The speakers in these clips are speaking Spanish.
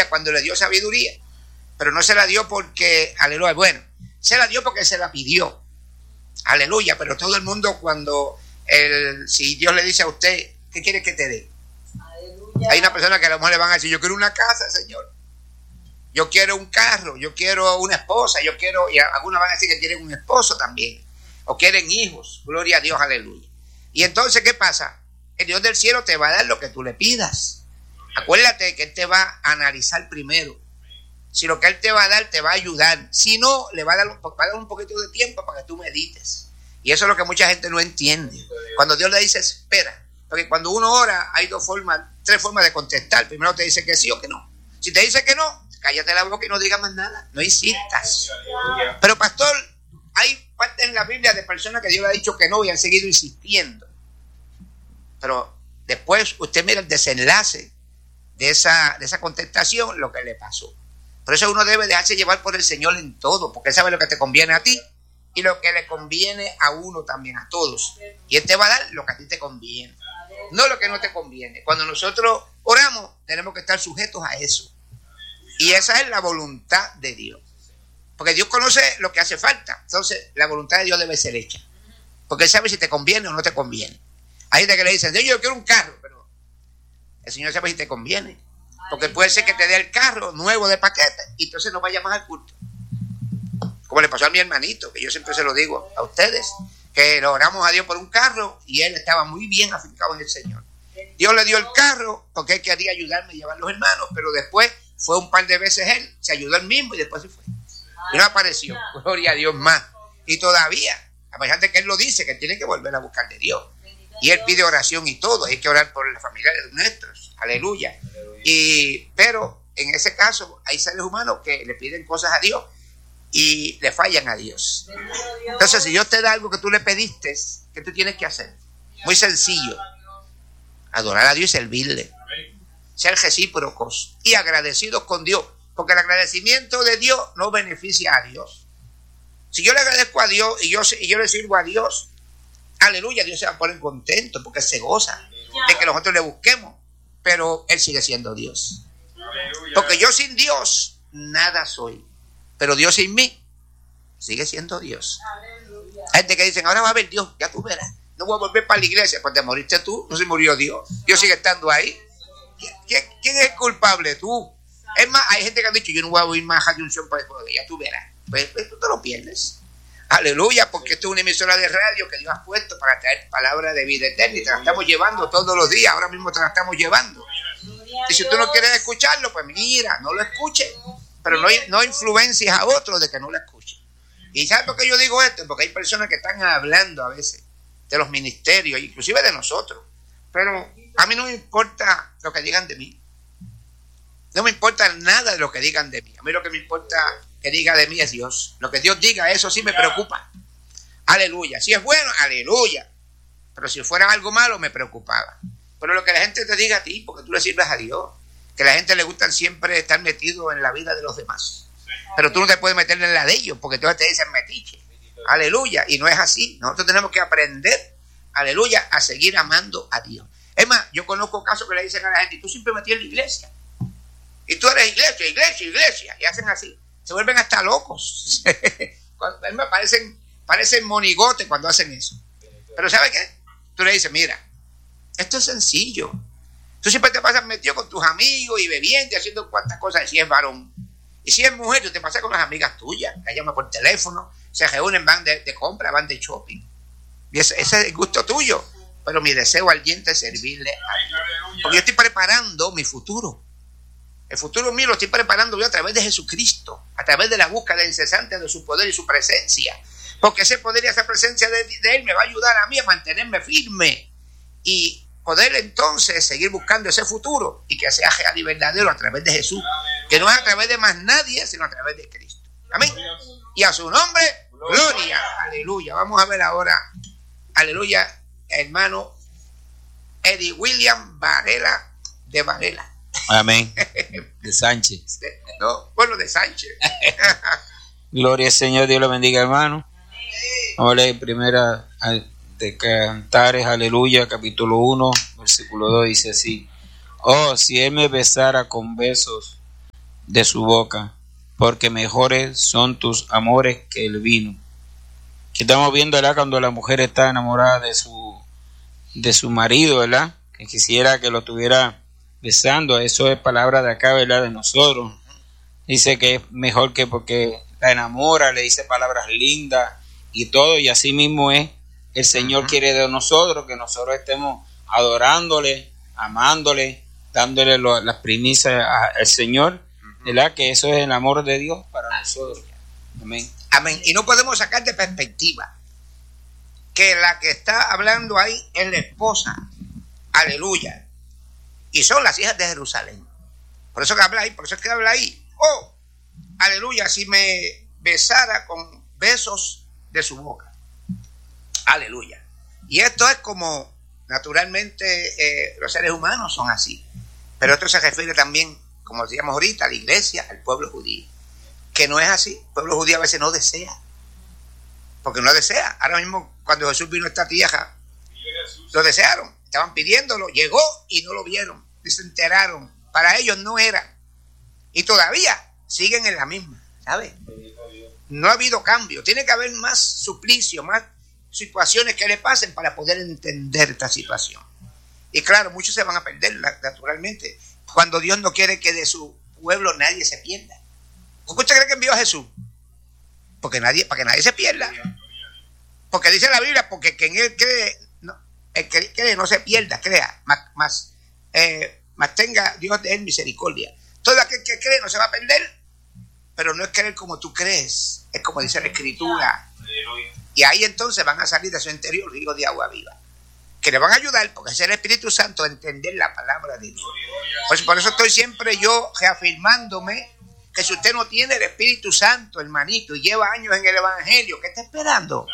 aleluya, cuando le dio sabiduría. Pero no se la dio porque, aleluya, bueno, se la dio porque se la pidió. Aleluya, pero todo el mundo si Dios le dice a usted, ¿qué quiere que te dé? Aleluya. Hay una persona que a lo mejor le van a decir, yo quiero una casa, Señor. Yo quiero un carro, yo quiero una esposa, y algunos van a decir que quieren un esposo también, o quieren hijos, gloria a Dios, aleluya. Y entonces, ¿qué pasa? El Dios del cielo te va a dar lo que tú le pidas. Acuérdate que Él te va a analizar primero. Si lo que Él te va a dar te va a ayudar, si no, le va a dar un poquito de tiempo para que tú medites. Y eso es lo que mucha gente no entiende. Cuando Dios le dice, espera, porque cuando uno ora hay tres formas de contestar. Primero te dice que sí o que no. Si te dice que no, cállate la boca y no digas más nada, no insistas. Pero pastor, hay partes en la Biblia de personas que Dios le ha dicho que no y han seguido insistiendo. Pero después usted mira el desenlace de esa contestación, lo que le pasó. Por eso uno debe dejarse llevar por el Señor en todo, porque Él sabe lo que te conviene a ti y lo que le conviene a uno también, a todos. Y Él te va a dar lo que a ti te conviene, no lo que no te conviene. Cuando nosotros oramos, tenemos que estar sujetos a eso. Y esa es la voluntad de Dios. Porque Dios conoce lo que hace falta. Entonces, la voluntad de Dios debe ser hecha. Porque Él sabe si te conviene o no te conviene. Hay gente que le dicen, yo quiero un carro, pero el Señor sabe si te conviene. Porque puede ser que te dé el carro nuevo de paquete y entonces no vayas más al culto. Como le pasó a mi hermanito, que yo siempre se lo digo a ustedes, que le oramos a Dios por un carro y él estaba muy bien afincado en el Señor. Dios le dio el carro porque él quería ayudarme a llevar los hermanos, pero después fue un par de veces él, se ayudó él mismo y después se fue. Y no apareció, gloria a Dios más. Y todavía, a pesar de que él lo dice, que tiene que volver a buscar de Dios. Y él pide oración y todo, hay que orar por los familiares nuestros, aleluya. Pero en ese caso hay seres humanos que le piden cosas a Dios y le fallan a Dios. Entonces, si Dios te da algo que tú le pediste, ¿qué tú tienes que hacer? Muy sencillo: adorar a Dios y servirle, ser recíprocos y agradecidos con Dios, porque el agradecimiento de Dios no beneficia a Dios. Si yo le agradezco a Dios y yo le sirvo a Dios, aleluya, Dios se va a poner contento porque se goza de que nosotros le busquemos, pero Él sigue siendo Dios. Porque yo sin Dios nada soy, pero Dios sin mí sigue siendo Dios. Hay gente que dicen, ahora va a haber Dios, ya tú verás, no voy a volver para la iglesia. Pues te moriste tú, no se murió Dios, Dios sigue estando ahí. ¿Quién es el culpable? Tú. Es más, hay gente que ha dicho, yo no voy a oír más a unción para después, ya tú verás. Pues tú te lo pierdes. Aleluya, porque esto es una emisora de radio que Dios ha puesto para traer palabra de vida eterna y te la estamos llevando todos los días. Ahora mismo te la estamos llevando. Y si tú no quieres escucharlo, pues mira, no lo escuches, pero no influencias a otros de que no lo escuchen. ¿Y sabes por qué yo digo esto? Porque hay personas que están hablando a veces de los ministerios, inclusive de nosotros, pero a mí no me importa lo que digan de mí. No me importa nada de lo que digan de mí. A mí lo que me importa que diga de mí es Dios. Lo que Dios diga, eso sí me preocupa. Aleluya. Si es bueno, aleluya. Pero si fuera algo malo, me preocupaba. Pero lo que la gente te diga a ti, porque tú le sirves a Dios, que a la gente le gusta siempre estar metido en la vida de los demás. Pero tú no te puedes meter en la de ellos, porque todos te dicen metiche. Aleluya. Y no es así. Nosotros tenemos que aprender, aleluya, a seguir amando a Dios. Es más, yo conozco casos que le dicen a la gente, tú siempre metí en la iglesia. Y tú eres iglesia. Y hacen así. Se vuelven hasta locos. Parecen monigotes cuando hacen eso. Pero ¿sabes qué? Tú le dices, mira, esto es sencillo. Tú siempre te pasas metido con tus amigos y bebiendo y haciendo cuantas cosas. Y si es varón. Y si es mujer, tú te pasas con las amigas tuyas. Las llamas por teléfono. Se reúnen, van de compra, van de shopping. Y ese es el gusto tuyo. Pero mi deseo ardiente es servirle a Dios. Porque yo estoy preparando mi futuro. El futuro mío lo estoy preparando yo a través de Jesucristo, a través de la búsqueda incesante de su poder y su presencia. Porque ese poder y esa presencia de Él me va a ayudar a mí a mantenerme firme y poder entonces seguir buscando ese futuro y que sea real y verdadero a través de Jesús. Que no es a través de más nadie, sino a través de Cristo. Amén. Y a su nombre, gloria. Aleluya. Vamos a ver ahora, aleluya, hermano Eddie William Varela de Varela. Amén. De Sánchez. De Sánchez. Gloria al Señor, Dios lo bendiga, hermano. Vamos a leer primera de Cantares, aleluya, capítulo 1, versículo 2, dice así: oh, si Él me besara con besos de su boca, porque mejores son tus amores que el vino. Que estamos viendo, ¿verdad? Cuando la mujer está enamorada de su marido, ¿verdad? Que quisiera que lo estuviera besando. Eso es palabra de acá, ¿verdad? De nosotros. Dice que es mejor que porque la enamora, le dice palabras lindas y todo, y así mismo es. El Señor quiere de nosotros que nosotros estemos adorándole, amándole, dándole las primicias al Señor, ¿verdad? Que eso es el amor de Dios para nosotros. Amén. Amén. Y no podemos sacar de perspectiva que la que está hablando ahí es la esposa. Aleluya. Y son las hijas de Jerusalén. Por eso que habla ahí, por eso es que habla ahí. Oh, aleluya, si me besara con besos de su boca. Aleluya. Y esto es como naturalmente los seres humanos son así. Pero esto se refiere también, como decíamos ahorita, a la iglesia, al pueblo judío. Que no es así. El pueblo judío a veces no desea. Porque no desea. Ahora mismo, cuando Jesús vino a esta tierra, lo desearon. Estaban pidiéndolo. Llegó y no lo vieron. Y se enteraron. Para ellos no era. Y todavía siguen en la misma. ¿Sabes? No ha habido cambio. Tiene que haber más suplicio, más situaciones que le pasen para poder entender esta situación. Y claro, muchos se van a perder naturalmente. Cuando Dios no quiere que de su pueblo nadie se pierda. ¿Por qué usted cree que envió a Jesús? Para que nadie se pierda. Porque dice la Biblia, porque quien él cree, no, el que cree no se pierda, crea, más tenga Dios de él misericordia. Todo aquel que cree no se va a perder, pero no es creer como tú crees, es como dice la Escritura. Y ahí entonces van a salir de su interior ríos de agua viva, que le van a ayudar, porque es el Espíritu Santo a entender la palabra de Dios. Pues por eso estoy siempre yo reafirmándome que si usted no tiene el Espíritu Santo, hermanito, y lleva años en el Evangelio, ¿qué está esperando?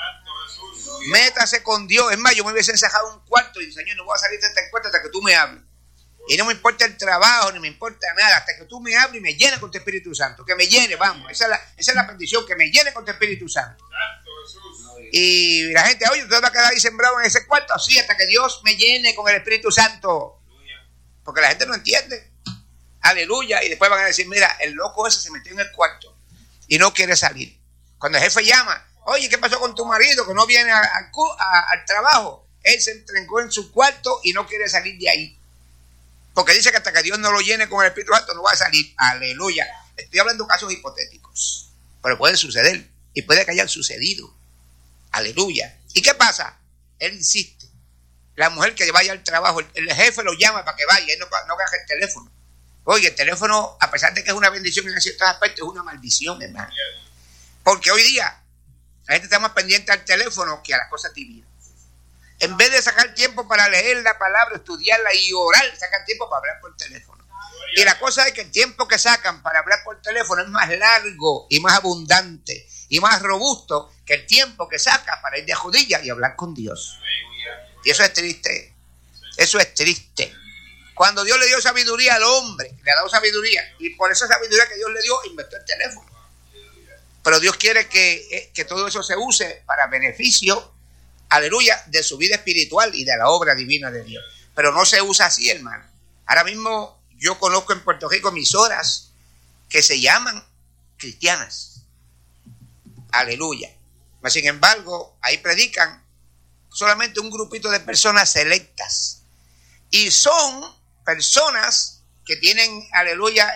Métase con Dios. Es más, yo me hubiese encejado un cuarto y dije, Señor, no voy a salir de este cuarto hasta que tú me hables. Y no me importa el trabajo, ni me importa nada, hasta que tú me hables y me llenes con tu Espíritu Santo. Que me llene, vamos. Esa es la bendición, que me llene con tu Espíritu Santo. Y la gente, oye, ¿usted va a quedar ahí sembrado en ese cuarto? Sí, hasta que Dios me llene con el Espíritu Santo. Porque la gente no entiende. Aleluya. Y después van a decir, mira, el loco ese se metió en el cuarto y no quiere salir. Cuando el jefe llama, oye, ¿qué pasó con tu marido que no viene al trabajo? Él se entregó en su cuarto y no quiere salir de ahí. Porque dice que hasta que Dios no lo llene con el Espíritu Santo no va a salir. Aleluya. Estoy hablando de casos hipotéticos, pero pueden suceder y puede que hayan sucedido. Aleluya. ¿Y qué pasa? Él insiste. La mujer que vaya al trabajo, el jefe lo llama para que vaya, él no agarra el teléfono. Oye, el teléfono, a pesar de que es una bendición en ciertos aspectos, es una maldición, hermano. Porque hoy día la gente está más pendiente al teléfono que a las cosas divinas. En vez de sacar tiempo para leer la palabra, estudiarla y orar, sacan tiempo para hablar por teléfono. Y la cosa es que el tiempo que sacan para hablar por teléfono es más largo y más abundante y más robusto que el tiempo que saca para ir de rodillas y hablar con Dios. Y eso es triste. Eso es triste. Cuando Dios le dio sabiduría al hombre, le ha dado sabiduría, y por esa sabiduría que Dios le dio, inventó el teléfono. Pero Dios quiere que todo eso se use para beneficio, aleluya, de su vida espiritual y de la obra divina de Dios. Pero no se usa así, hermano. Ahora mismo yo conozco en Puerto Rico emisoras que se llaman cristianas. Aleluya. Mas, sin embargo, ahí predican solamente un grupito de personas selectas. Y son personas que tienen, aleluya,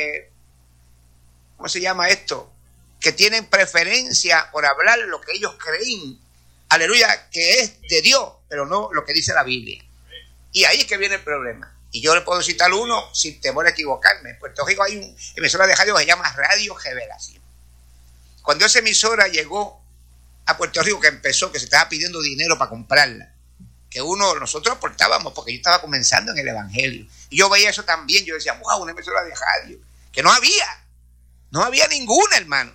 ¿cómo se llama esto? Que tienen preferencia por hablar lo que ellos creen, aleluya, que es de Dios, pero no lo que dice la Biblia. Y ahí es que viene el problema. Y yo le puedo citar uno sin temor a equivocarme. En Puerto Rico hay una emisora de radio que se llama Radio Revelación. Cuando esa emisora llegó a Puerto Rico, que empezó, que se estaba pidiendo dinero para comprarla, que nosotros aportábamos, porque yo estaba comenzando en el Evangelio. Y yo veía eso también, yo decía, wow, una emisora de radio, que no había ninguna, hermano.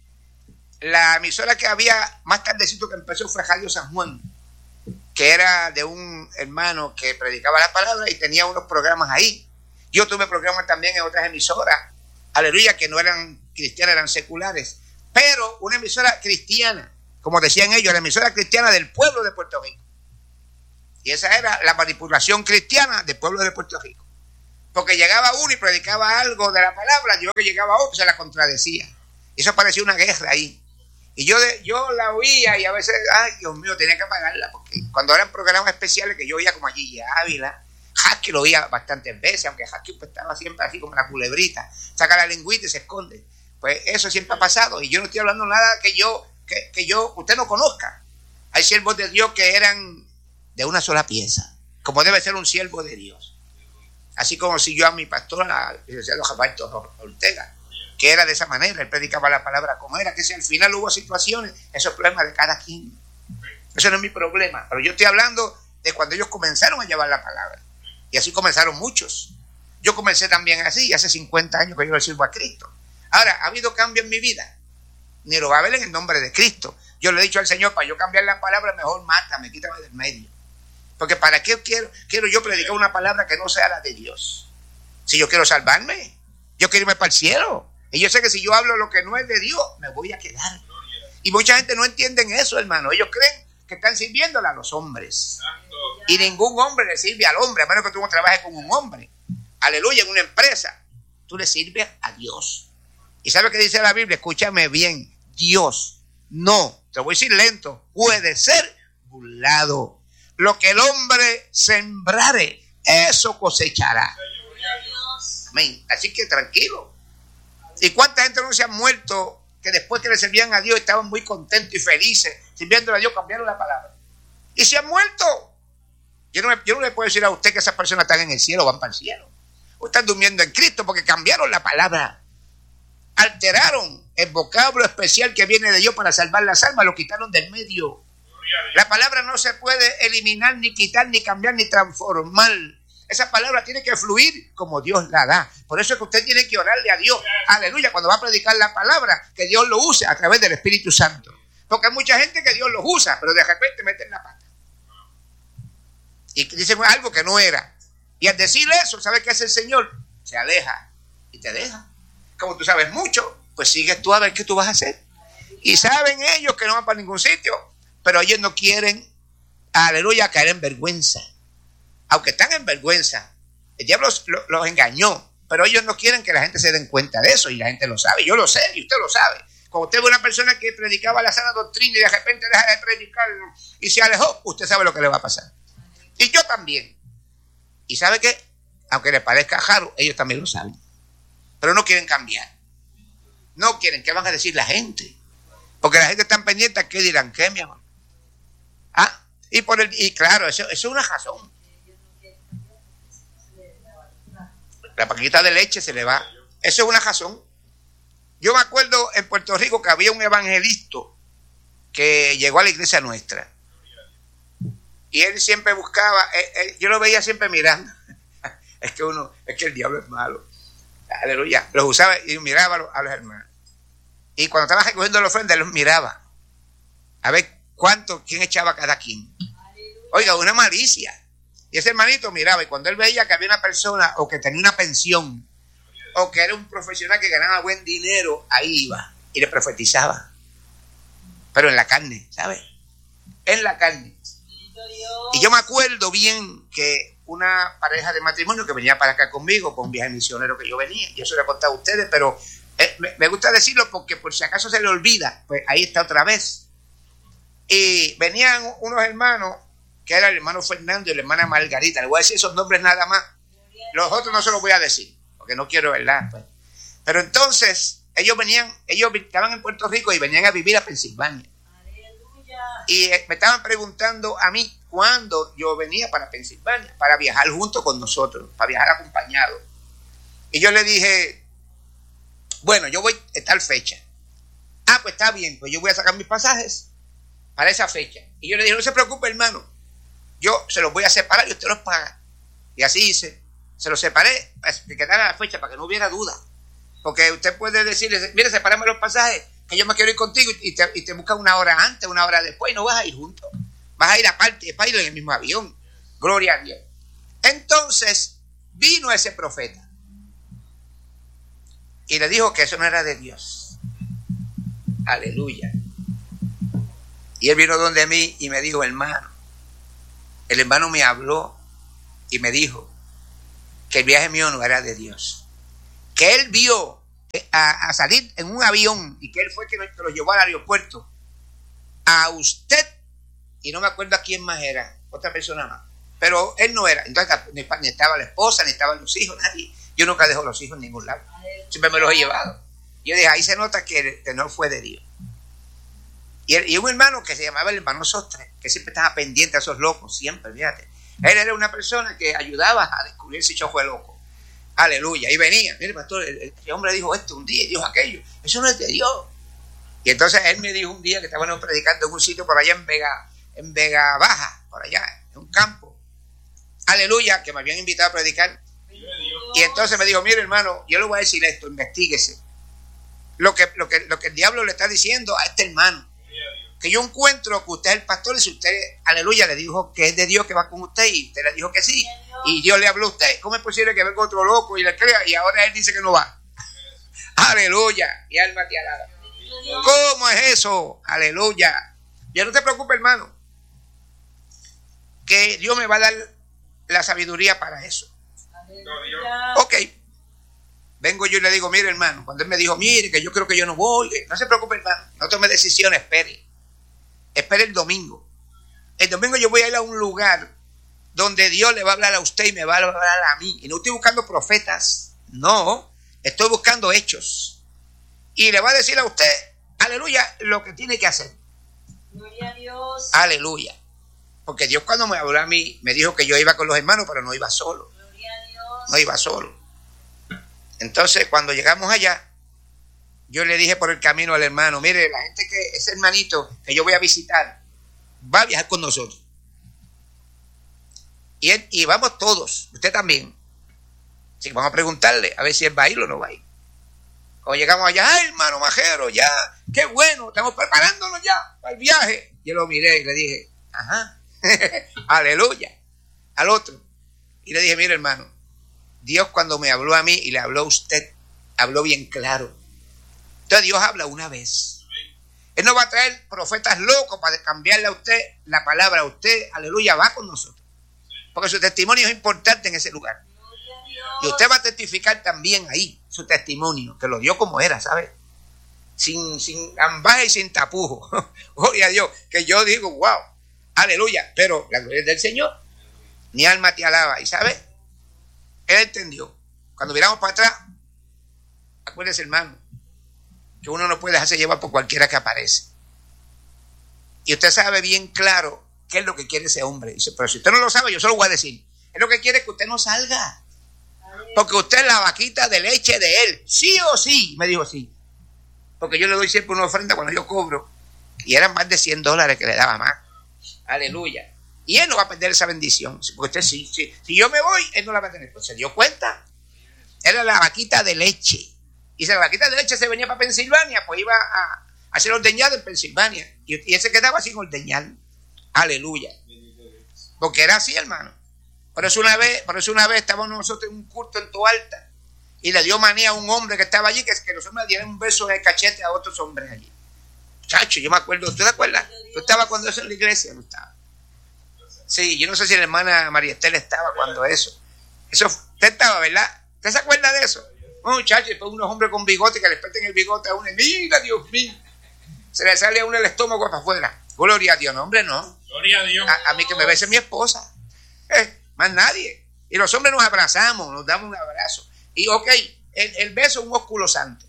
La emisora que había más tardecito que empezó fue Radio San Juan, que era de un hermano que predicaba la palabra y tenía unos programas ahí. Yo tuve programas también en otras emisoras, aleluya, que no eran cristianas, eran seculares, pero una emisora cristiana, como decían ellos, la emisora cristiana del pueblo de Puerto Rico. Y esa era la manipulación cristiana del pueblo de Puerto Rico. Porque llegaba uno y predicaba algo de la palabra, yo que llegaba otro se la contradecía. Eso parecía una guerra ahí. Y yo la oía y a veces, ay Dios mío, tenía que apagarla, porque cuando eran programas especiales que yo oía como allí Ávila, Husky lo oía bastantes veces, aunque Husky pues estaba siempre así como la culebrita, saca la lengüita y se esconde. Pues eso siempre ha pasado, y yo no estoy hablando nada que usted no conozca. Hay siervos de Dios que eran de una sola pieza, como debe ser un siervo de Dios. Así como si yo a mi pastor, al licenciado Rafael Ortega, que era de esa manera, él predicaba la palabra como era, que si al final hubo situaciones, eso es problema de cada quien. Eso no es mi problema, pero yo estoy hablando de cuando ellos comenzaron a llevar la palabra. Y así comenzaron muchos. Yo comencé también así, hace 50 años que yo le sirvo a Cristo. Ahora, ¿ha habido cambio en mi vida? Ni lo va a haber en el nombre de Cristo. Yo le he dicho al Señor, para yo cambiar la palabra, mejor mátame, quítame del medio. Porque ¿para qué quiero yo predicar una palabra que no sea la de Dios? Si yo quiero salvarme, yo quiero irme para el cielo. Y yo sé que si yo hablo lo que no es de Dios, me voy a quedar. Y mucha gente no entiende eso, hermano. Ellos creen que están sirviéndole a los hombres. Y ningún hombre le sirve al hombre, a menos que tú no trabajes con un hombre. Aleluya, en una empresa. Tú le sirves a Dios. ¿Y sabes qué dice la Biblia? Escúchame bien. Dios no, te voy a decir lento, puede ser burlado. Lo que el hombre sembrare, eso cosechará. Amén. Así que tranquilo. ¿Y cuánta gente no se ha muerto que después que le servían a Dios estaban muy contentos y felices, sirviéndole a Dios, cambiaron la palabra? Y se han muerto. Yo no le puedo decir a usted que esas personas están en el cielo o van para el cielo. O están durmiendo en Cristo porque cambiaron la palabra. Alteraron el vocablo especial que viene de Dios para salvar las almas, lo quitaron del medio. La palabra no se puede eliminar, ni quitar, ni cambiar, ni transformar. Esa palabra tiene que fluir como Dios la da. Por eso es que usted tiene que orarle a Dios. Aleluya, cuando va a predicar la palabra, que Dios lo use a través del Espíritu Santo. Porque hay mucha gente que Dios los usa, pero de repente meten la pata. Y dicen algo que no era. Y al decir eso, ¿sabe qué hace el Señor? Se aleja y te deja. Como tú sabes mucho, pues sigues tú a ver qué tú vas a hacer. Y saben ellos que no van para ningún sitio, pero ellos no quieren, aleluya, caer en vergüenza. Aunque están en vergüenza, el diablo los engañó, pero ellos no quieren que la gente se den cuenta de eso, y la gente lo sabe, yo lo sé, y usted lo sabe. Cuando usted ve una persona que predicaba la sana doctrina y de repente deja de predicarlo y se alejó, usted sabe lo que le va a pasar. Y yo también. ¿Y sabe qué? Aunque les parezca raro, ellos también lo saben. Pero no quieren cambiar. No quieren. ¿Qué van a decir la gente? Porque la gente está pendiente a qué dirán. ¿Qué, mi amor? Ah, y claro, eso es una razón. La paquita de leche se le va. Eso es una razón. Yo me acuerdo en Puerto Rico que había un evangelista que llegó a la iglesia nuestra. Y él siempre buscaba, yo lo veía siempre mirando. Es que el diablo es malo. Aleluya. Los usaba y miraba a los hermanos. Y cuando estaba recogiendo la ofrenda, él los miraba. A ver quién echaba cada quien. Oiga, una malicia. Y ese hermanito miraba, y cuando él veía que había una persona o que tenía una pensión, o que era un profesional que ganaba buen dinero, ahí iba y le profetizaba. Pero en la carne, ¿sabes? En la carne. Y yo me acuerdo bien que una pareja de matrimonio que venía para acá conmigo, con un viaje misionero que yo venía, yo se lo he contado a ustedes, pero me gusta decirlo porque por si acaso se le olvida, pues ahí está otra vez. Y venían unos hermanos, que era el hermano Fernando y la hermana Margarita. Le voy a decir esos nombres nada más. Los otros no se los voy a decir, porque no quiero, ¿verdad? Pues. Pero entonces, ellos estaban en Puerto Rico y venían a vivir a Pensilvania. Y me estaban preguntando a mí cuándo yo venía para Pensilvania, para viajar junto con nosotros, para viajar acompañado. Y yo le dije, bueno, yo voy a tal fecha. Ah, pues está bien, pues yo voy a sacar mis pasajes para esa fecha. Y yo le dije, no se preocupe, hermano, yo se los voy a separar y usted los paga. Y así hice, se los separé, que quedara la fecha para que no hubiera duda. Porque usted puede decirle, mire, sepárame los pasajes, que yo me quiero ir contigo, y te buscas una hora antes, una hora después, y no vas a ir juntos. Vas a ir aparte, es para ir en el mismo avión. Gloria a Dios. Entonces, vino ese profeta. Y le dijo que eso no era de Dios. Aleluya. Y él vino donde mí y me dijo, hermano. El hermano me habló y me dijo que el viaje mío no era de Dios. Que él vio a salir en un avión y que él fue que lo llevó al aeropuerto. A usted, y no me acuerdo a quién más era, otra persona más. Pero él no era. Entonces ni estaba la esposa, ni estaban los hijos, nadie. Yo nunca dejo los hijos en ningún lado. Siempre me los he llevado. Yo dije, ahí se nota que no fue de Dios. Y un hermano que se llamaba el hermano Sostre, que siempre estaba pendiente a esos locos, siempre, fíjate. Él era una persona que ayudaba a descubrir si yo fue loco. Aleluya. Y venía, mire pastor, el hombre dijo esto un día y dijo aquello. Eso no es de Dios. Y entonces él me dijo un día que estábamos predicando en un sitio por allá en Vega Baja, por allá, en un campo. Aleluya, que me habían invitado a predicar. Y entonces me dijo, mire hermano, yo le voy a decir esto, investíguese. Lo que el diablo le está diciendo a este hermano. Que yo encuentro que usted es el pastor y si usted, aleluya, le dijo que es de Dios que va con usted y usted le dijo que sí. Y Dios le habló a usted. ¿Cómo es posible que venga otro loco y le crea y ahora él dice que no va? Aleluya, mi alma te alaba. ¿Cómo es eso? Aleluya. Ya no te preocupes, hermano, que Dios me va a dar la sabiduría para eso. Ok. Vengo yo y le digo, mire hermano, cuando él me dijo, mire, que yo creo que yo no voy, no se preocupe hermano, no tome decisiones, espere el domingo. El domingo yo voy a ir a un lugar donde Dios le va a hablar a usted y me va a hablar a mí. Y no estoy buscando profetas, no, estoy buscando hechos. Y le va a decir a usted, aleluya, lo que tiene que hacer. Gloria a Dios. Aleluya. Porque Dios cuando me habló a mí, me dijo que yo iba con los hermanos, pero no iba solo. Gloria a Dios. No iba solo. Entonces, cuando llegamos allá, yo le dije por el camino al hermano, mire, la gente que, ese hermanito que yo voy a visitar, va a viajar con nosotros. Y vamos todos, usted también. Así que vamos a preguntarle a ver si él va a ir o no va a ir. Cuando llegamos allá, ¡ay, hermano Majero, ya! ¡Qué bueno! Estamos preparándonos ya para el viaje. Yo lo miré y le dije, ajá, aleluya, al otro. Y le dije, mire hermano, Dios cuando me habló a mí y le habló a usted, habló bien claro. Entonces Dios habla una vez. Él no va a traer profetas locos para cambiarle a usted la palabra a usted. Aleluya, va con nosotros. Porque su testimonio es importante en ese lugar. Y usted va a testificar también ahí su testimonio, que lo dio como era, ¿sabe? Sin ambaje y sin tapujo. Gloria a Dios, que yo digo, wow, aleluya. Pero la gloria es del Señor. Mi alma te alaba. ¿Y sabe? Él entendió. Cuando miramos para atrás, acuérdese hermano, que uno no puede dejarse llevar por cualquiera que aparece. Y usted sabe bien claro qué es lo que quiere ese hombre. Dice, pero si usted no lo sabe, yo solo voy a decir. Es lo que quiere que usted no salga. Porque usted es la vaquita de leche de él. Sí o sí. Me dijo sí. Porque yo le doy siempre una ofrenda cuando yo cobro. Y eran más de $100 que le daba más. Aleluya. Y él no va a perder esa bendición. Porque usted sí. Si yo me voy, él no la va a tener. Pues se dio cuenta. Era la vaquita de leche. Y si la vaquita de leche se venía para Pensilvania, pues iba a ser ordeñado en Pensilvania. Y él se quedaba sin ordeñar. Aleluya. Porque era así, hermano. Por eso una vez estábamos nosotros en un culto en Toalta. Y le dio manía a un hombre que estaba allí, que los hombres dieran un beso en el cachete a otros hombres allí. Chacho, yo me acuerdo. ¿Usted te acuerdas? ¿Tú estabas cuando eso en la iglesia? No estaba. Sí, yo no sé si la hermana María Estela estaba cuando eso. Usted estaba, ¿verdad? ¿Usted se acuerda de eso? Un muchacho, después unos hombres con bigote que le peten el bigote a uno. Mira, Dios mío. Se le sale a uno el estómago para afuera. Gloria a Dios. No, hombre, no. Gloria a Dios. A mí que me bese mi esposa. Más nadie. Y los hombres nos abrazamos, nos damos un abrazo. Y ok, el beso es un ósculo santo.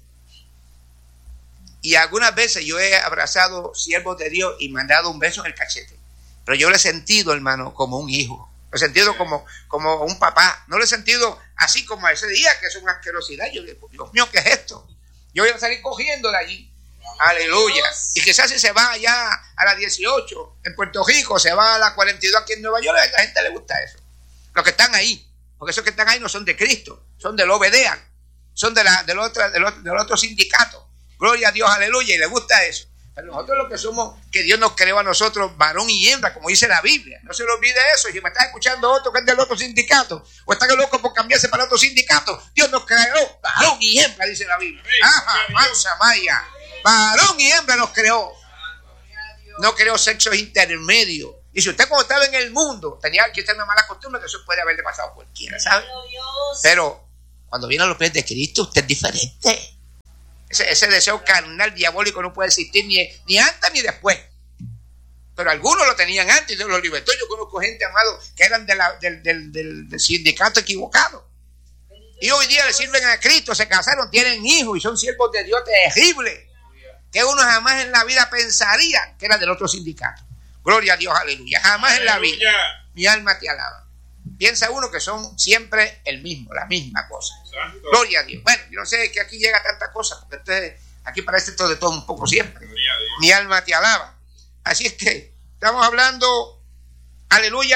Y algunas veces yo he abrazado siervos de Dios y me han dado un beso en el cachete. Pero yo lo he sentido, hermano, como un hijo. Lo he sentido como un papá. No lo he sentido así como ese día, que es una asquerosidad. Yo digo, Dios mío, ¿qué es esto? Yo voy a salir cogiendo de allí. Aleluya. Y quizás si se va allá a la 18 en Puerto Rico, se va a la 42 aquí en Nueva York, a la gente le gusta eso. Los que están ahí, porque esos que están ahí no son de Cristo, son del Obedean, son del otro sindicato. Gloria a Dios, aleluya, y les gusta eso. Pero nosotros lo que somos, que Dios nos creó a nosotros varón y hembra, como dice la Biblia. No se le olvide eso. Y si me está escuchando otro que es del otro sindicato, o está loco por cambiarse para otro sindicato, Dios nos creó varón y hembra, dice la Biblia. Ajá, mansa maya. Varón y hembra nos creó. No creó sexos intermedios. Y si usted cuando estaba en el mundo tenía que tener una mala costumbre, que eso puede haberle pasado a cualquiera, ¿sabe? Pero cuando viene a los pies de Cristo, usted es diferente. Ese deseo carnal, diabólico, no puede existir ni antes ni después. Pero algunos lo tenían antes y Dios los libertó. Yo conozco gente, amado, que eran del sindicato equivocado. Y hoy día le sirven a Cristo, se casaron, tienen hijos y son siervos de Dios terribles. Que uno jamás en la vida pensaría que era del otro sindicato. Gloria a Dios, aleluya. Jamás en la vida. Mi alma te alaba. Piensa uno que son siempre el mismo, la misma cosa. Santo. Gloria a Dios. Bueno, yo no sé que aquí llega tanta cosa, porque aquí parece todo de todo un poco siempre. Mi alma te alaba. Así es que estamos hablando, aleluya,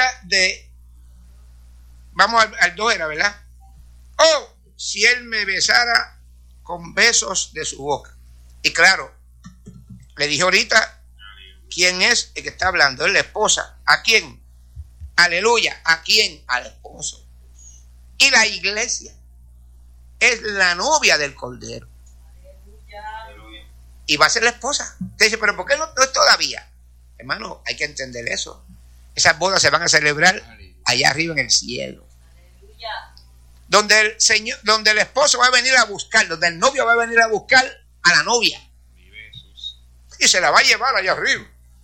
vamos al 2 era, ¿verdad? Oh, si él me besara con besos de su boca. Y claro, le dije ahorita, ¿quién es el que está hablando? Es la esposa. ¿A quién? Aleluya. ¿A quién? Al esposo. Y la iglesia es la novia del Cordero. Y va a ser la esposa. Usted dice, pero ¿por qué no es todavía? Hermano, hay que entender eso. Esas bodas se van a celebrar allá arriba en el cielo. Donde el Señor, donde el esposo va a venir a buscar, donde el novio va a venir a buscar a la novia. Y se la va a llevar allá arriba.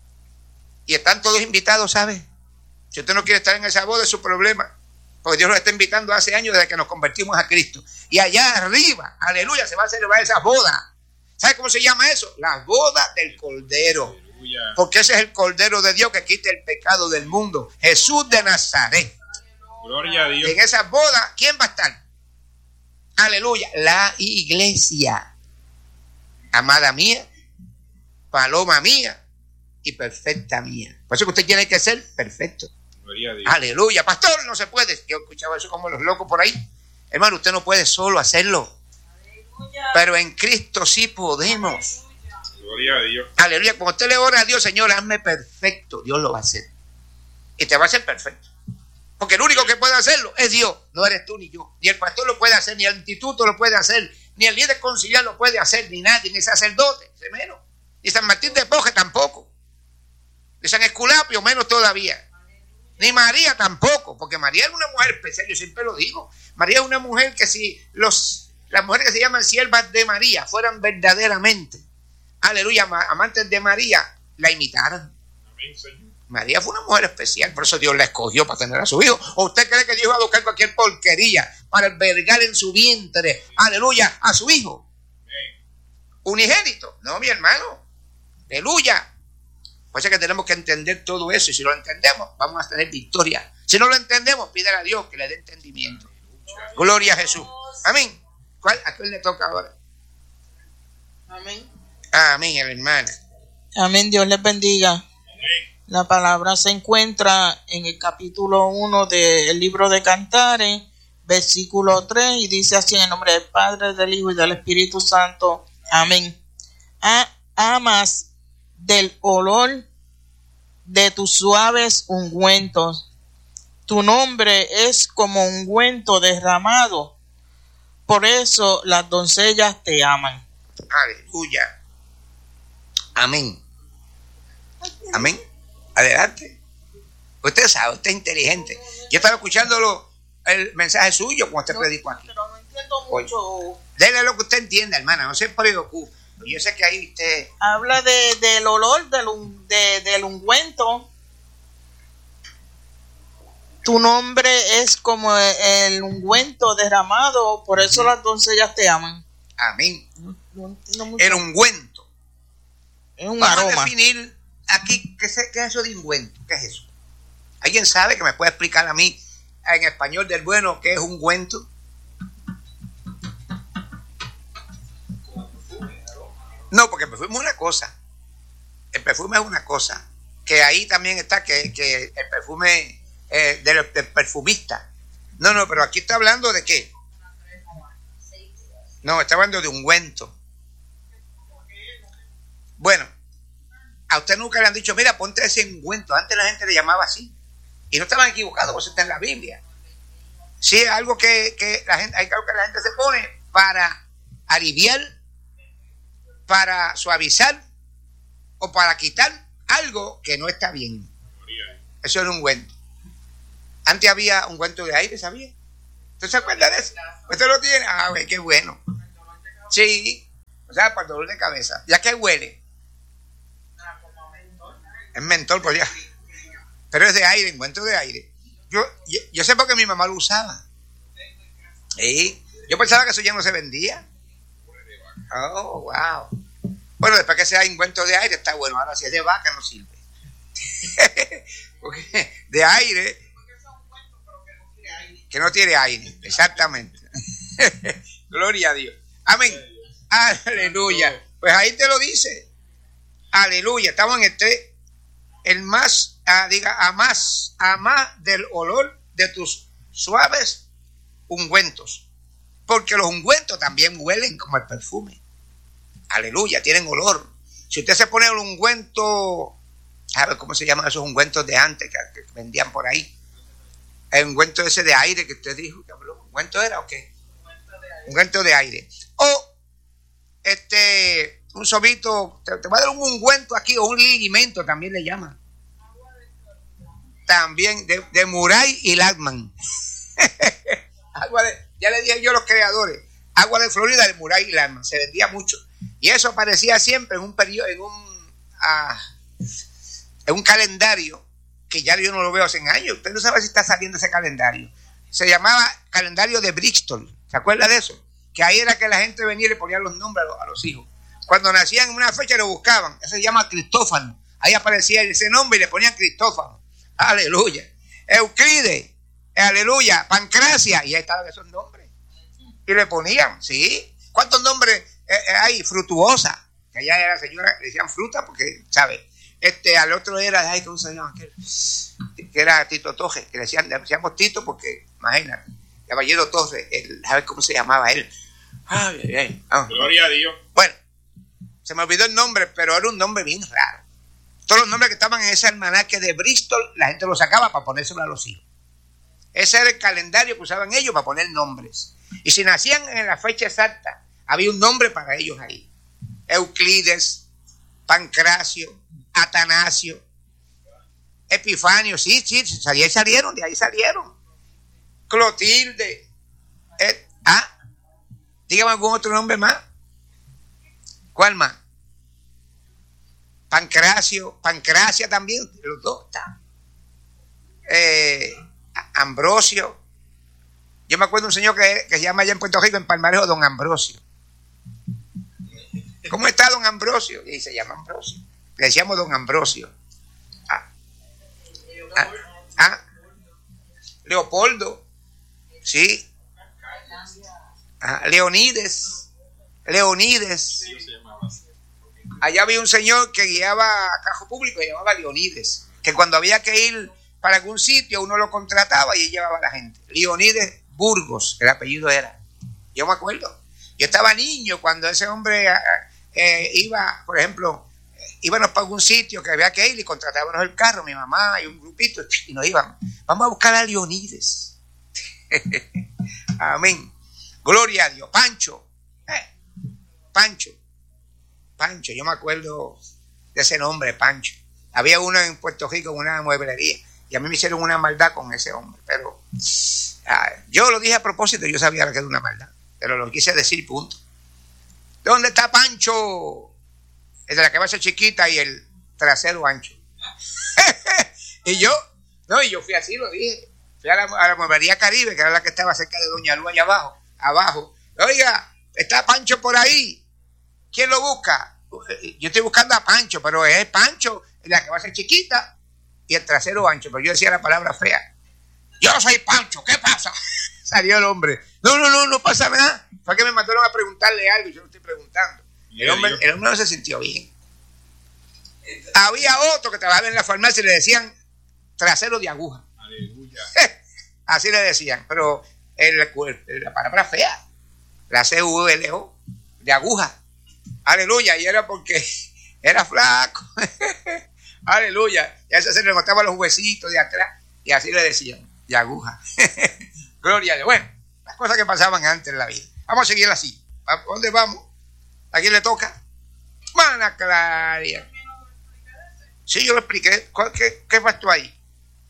Y están todos invitados, ¿sabe? Si usted no quiere estar en esa boda, es su problema. Porque Dios nos está invitando hace años desde que nos convertimos a Cristo. Y allá arriba, aleluya, se va a celebrar esa boda. ¿Sabe cómo se llama eso? La boda del Cordero. Porque ese es el Cordero de Dios que quita el pecado del mundo. Jesús de Nazaret. Gloria a Dios. En esa boda, ¿quién va a estar? Aleluya, la iglesia. Amada mía, paloma mía y perfecta mía. Por eso que usted tiene que ser perfecto. Gloria a Dios. Aleluya, pastor, no se puede. Yo escuchaba eso como los locos por ahí. Hermano, usted no puede solo hacerlo. Aleluya. Pero en Cristo sí podemos. Gloria a Dios. Aleluya, cuando usted le ora a Dios, Señor, hazme perfecto, Dios lo va a hacer. Y te va a hacer perfecto. Porque el único que puede hacerlo es Dios, no eres tú ni yo. Ni el pastor lo puede hacer, ni el instituto lo puede hacer, ni el líder conciliar lo puede hacer, ni nadie, ni sacerdote, menos. Ni San Martín de Porres tampoco. Ni San Esculapio, menos todavía. Ni María tampoco, porque María era una mujer especial, yo siempre lo digo. María es una mujer que si las mujeres que se llaman siervas de María fueran verdaderamente, aleluya, amantes de María, la imitaran. Amén, Señor. María fue una mujer especial, por eso Dios la escogió para tener a su hijo. ¿O usted cree que Dios va a buscar cualquier porquería para albergar en su vientre, aleluya, a su hijo? Unigénito. No, mi hermano. Aleluya. Pues es que tenemos que entender todo eso, y si lo entendemos, vamos a tener victoria. Si no lo entendemos, pídale a Dios que le dé entendimiento. Gloria a Jesús. Amén. ¿A quién le toca ahora? Amén. Amén, hermana. Amén, Dios les bendiga. La palabra se encuentra en el capítulo 1 del libro de Cantares, versículo 3, y dice así: en el nombre del Padre, del Hijo y del Espíritu Santo. Amén. Amas del olor de tus suaves ungüentos. Tu nombre es como ungüento derramado. Por eso las doncellas te aman. Aleluya. Amén. Amén. Adelante. Usted sabe, usted es inteligente. Yo estaba escuchando el mensaje suyo cuando usted predicó aquí. Pero no entiendo mucho. Dele lo que usted entienda, hermana. No se preocupe. Yo sé que ahí usted habla del olor del ungüento. Tu nombre es como el ungüento derramado, por eso las doncellas te aman. Amén. No entiendo mucho. El ungüento. Es un Vamos aroma. a definir aquí qué es eso de ungüento. ¿Qué es eso? ¿Alguien sabe que me puede explicar a mí en español del bueno qué es ungüento? No, porque el perfume es una cosa. El perfume es una cosa. Que ahí también está que el perfume del perfumista. No, pero aquí está hablando de qué. No, está hablando de ungüento. Bueno, a usted nunca le han dicho, mira, ponte ese ungüento. Antes la gente le llamaba así. Y no estaban equivocados, porque eso está en la Biblia. Sí, es algo que la gente, hay algo que la gente se pone para aliviar, para suavizar o para quitar algo que no está bien. Eso era un ungüento. Antes había ungüento de aire, ¿sabía? ¿Usted se acuerda de eso? ¿Usted lo tiene? Ah, güey, qué bueno. Sí, o sea, para el dolor de cabeza. ¿Ya qué huele? Es mentol, pues ya. Pero es de aire, ungüento de aire. Yo sé porque mi mamá lo usaba. ¿Sí? Yo pensaba que eso ya no se vendía. Oh, wow. Bueno, después que sea ungüento de aire está bueno. Ahora si es de vaca no sirve. Porque de aire, que no tiene aire, exactamente. Gloria a Dios. Amén. Aleluya. Pues ahí te lo dice. Aleluya. Estamos en el más, a más del olor de tus suaves ungüentos. Porque los ungüentos también huelen como el perfume. Aleluya, tienen olor. Si usted se pone el ungüento, a ver cómo se llaman esos ungüentos de antes que vendían por ahí. El ungüento ese de aire que usted dijo que habló. ¿Ungüento era o qué? Ungüento de aire. O un sobito, te va a dar un ungüento aquí, o un linimento también le llaman. También de Murray y Lagman. Ya le dije yo a los creadores, agua de Florida de Murray y Lagman, se vendía mucho. Y eso aparecía siempre en un periodo, en un calendario que ya yo no lo veo hace años. Usted no sabe si está saliendo ese calendario. Se llamaba calendario de Bristol. ¿Se acuerda de eso? Que ahí era que la gente venía y le ponía los nombres a los hijos. Cuando nacían en una fecha lo buscaban. Eso se llama Cristófano. Ahí aparecía ese nombre y le ponían Cristófano. Aleluya. Euclides. Aleluya. Pancracia. Y ahí estaban esos nombres. Y le ponían, ¿sí? ¿Cuántos nombres hay? Frutuosa. Que allá era la señora, le decían fruta porque, ¿sabe? Al otro era, ay, ¿cómo se llama? Que era Tito Toje. Que le decíamos Tito porque, imagínate. Caballero Torres, ¿sabes cómo se llamaba él? Gloria a Dios. Bueno, se me olvidó el nombre, pero era un nombre bien raro. Todos los nombres que estaban en ese almanaque de Bristol, la gente los sacaba para ponérselo a los hijos. Ese era el calendario que usaban ellos para poner nombres. Y si nacían en la fecha exacta, había un nombre para ellos ahí. Euclides, Pancracio, Atanasio, Epifanio, sí, de ahí salieron. Clotilde, dígame algún otro nombre más. ¿Cuál más? Pancracia también, los dos están. Ambrosio. Yo me acuerdo de un señor que se llama allá en Puerto Rico, en Palmarejo, don Ambrosio. ¿Cómo está don Ambrosio? Y se llama Ambrosio. Le decíamos don Ambrosio. Leopoldo. Sí. Leonides. Allá había un señor que guiaba carro público, se llamaba Leonides, que cuando había que ir para algún sitio uno lo contrataba y él llevaba a la gente. Leonides Burgos, el apellido era. Yo me acuerdo. Yo estaba niño cuando ese hombre iba, por ejemplo, íbamos para algún sitio que había que ir y contratábamos el carro, mi mamá y un grupito, y nos íbamos. Vamos a buscar a Leonides. Amén. Gloria a Dios. Pancho, yo me acuerdo de ese nombre, Pancho. Había uno en Puerto Rico en una mueblería y a mí me hicieron una maldad con ese hombre, pero yo lo dije a propósito, yo sabía que era una maldad, pero lo quise decir, punto. ¿Dónde está Pancho? El de la cabeza chiquita y el trasero ancho. Y yo fui así, lo dije. Fui a la mueblería Caribe, que era la que estaba cerca de Doña Luz, allá abajo. Oiga, está Pancho por ahí. ¿Quién lo busca? Yo estoy buscando a Pancho, pero es Pancho, la cabeza chiquita y el trasero ancho. Pero yo decía la palabra fea. Yo soy Pancho, ¿qué pasa? Salió el hombre. No pasa nada. Fue que me mandaron a preguntarle algo y yo no estoy preguntando. El hombre no se sintió bien. Había otro que trabajaba en la farmacia y le decían trasero de aguja. Aleluya. Así le decían, pero la palabra fea, la CULO, de aguja. Aleluya, y era porque era flaco. Aleluya, y a ese se le notaban los huesitos de atrás y así le decían, de aguja. Gloria a Dios. Bueno, las cosas que pasaban antes en la vida. Vamos a seguir así. ¿A dónde vamos? ¿A quién le toca? Mana Claria. Sí, yo lo expliqué. ¿Qué pasó ahí?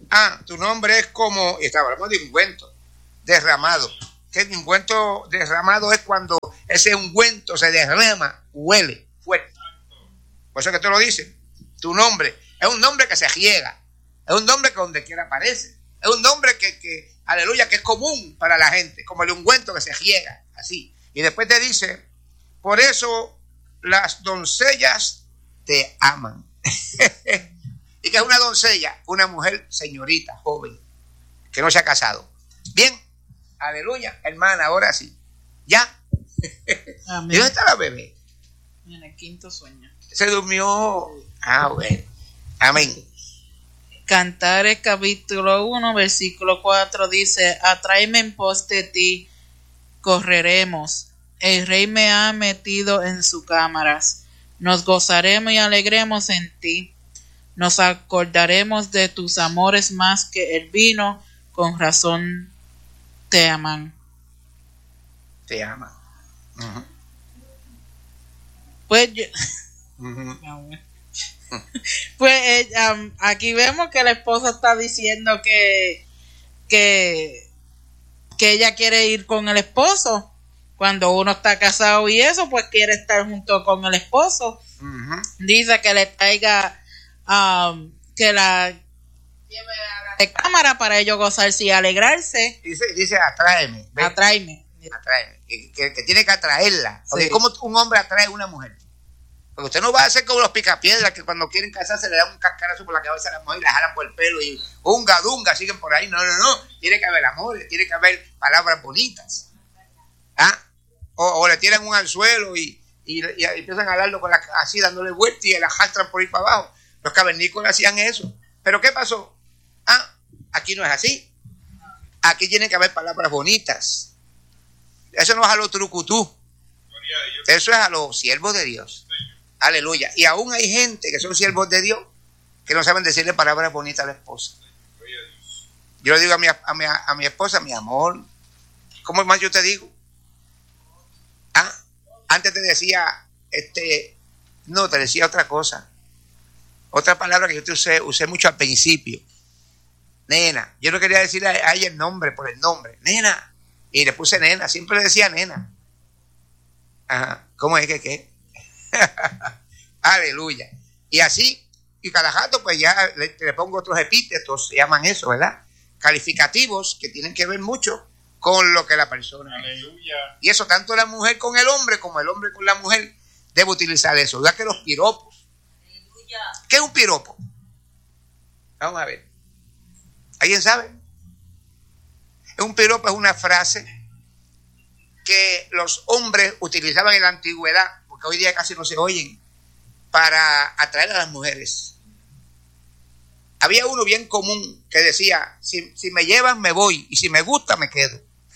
Tu nombre es como, y hablamos de ungüento derramado. Que el ungüento derramado es cuando ese ungüento se derrama, huele fuerte. Por eso que te lo dice. Tu nombre es un nombre que se riega, es un nombre que donde quiera aparece, es un nombre que aleluya, que es común para la gente, como el ungüento que se riega, así. Y después te dice, por eso las doncellas te aman. ¿Y que es una doncella? Una mujer señorita, joven, que no se ha casado. Bien, aleluya, hermana, ahora sí. ¿Ya? Amén. ¿Y dónde está la bebé? En el quinto sueño. Se durmió. Bueno. Amén. Cantares capítulo 1, versículo 4 dice: Atráeme en pos de ti, correremos. El rey me ha metido en sus cámaras. Nos gozaremos y alegremos en ti. Nos acordaremos de tus amores más que el vino. Con razón te aman. Te ama. Uh-huh. Pues yo... Uh-huh. Pues aquí vemos que la esposa está diciendo que ella quiere ir con el esposo. Cuando uno está casado y eso, pues quiere estar junto con el esposo. Uh-huh. Dice que le traiga, que la lleve a la de cámara para ellos gozarse y alegrarse. Dice atráeme. ¿Ves? Atráeme. Que tiene que atraerla. Porque Sí. ¿cómo un hombre atrae a una mujer? Porque usted no va a hacer como los picapiedras que cuando quieren casarse le dan un cascarazo por la cabeza a la mujer y la jalan por el pelo y dunga, siguen por ahí. No. Tiene que haber amor, tiene que haber palabras bonitas. O le tiran un anzuelo y empiezan a hablarlo con así, dándole vuelta y la arrastran por ahí para abajo. Los cavernícolas hacían eso. ¿Pero qué pasó? Aquí no es así. Aquí tiene que haber palabras bonitas. Eso no es a los trucutú. Eso es a los siervos de Dios. Aleluya. Y aún hay gente que son siervos de Dios que no saben decirle palabras bonitas a la esposa. Yo le digo a mi esposa, mi amor, ¿cómo más yo te digo? Antes te decía, no, te decía otra cosa. Otra palabra que yo te usé mucho al principio. Nena. Yo no quería decirle a ella el nombre por el nombre. Nena. Y le puse nena. Siempre le decía nena. Ajá. ¿Cómo es que qué? Aleluya. Y así, y cada rato pues ya le pongo otros epítetos, se llaman eso, ¿verdad? Calificativos que tienen que ver mucho con lo que la persona es. Aleluya. Y eso tanto la mujer con el hombre como el hombre con la mujer debe utilizar eso. Igual que los piropos. Aleluya. ¿Qué es un piropo? Vamos a ver. ¿Alguien sabe? Un piropo es una frase que los hombres utilizaban en la antigüedad, porque hoy día casi no se oyen, para atraer a las mujeres. Había uno bien común que decía, si me llevan me voy, y si me gusta me quedo.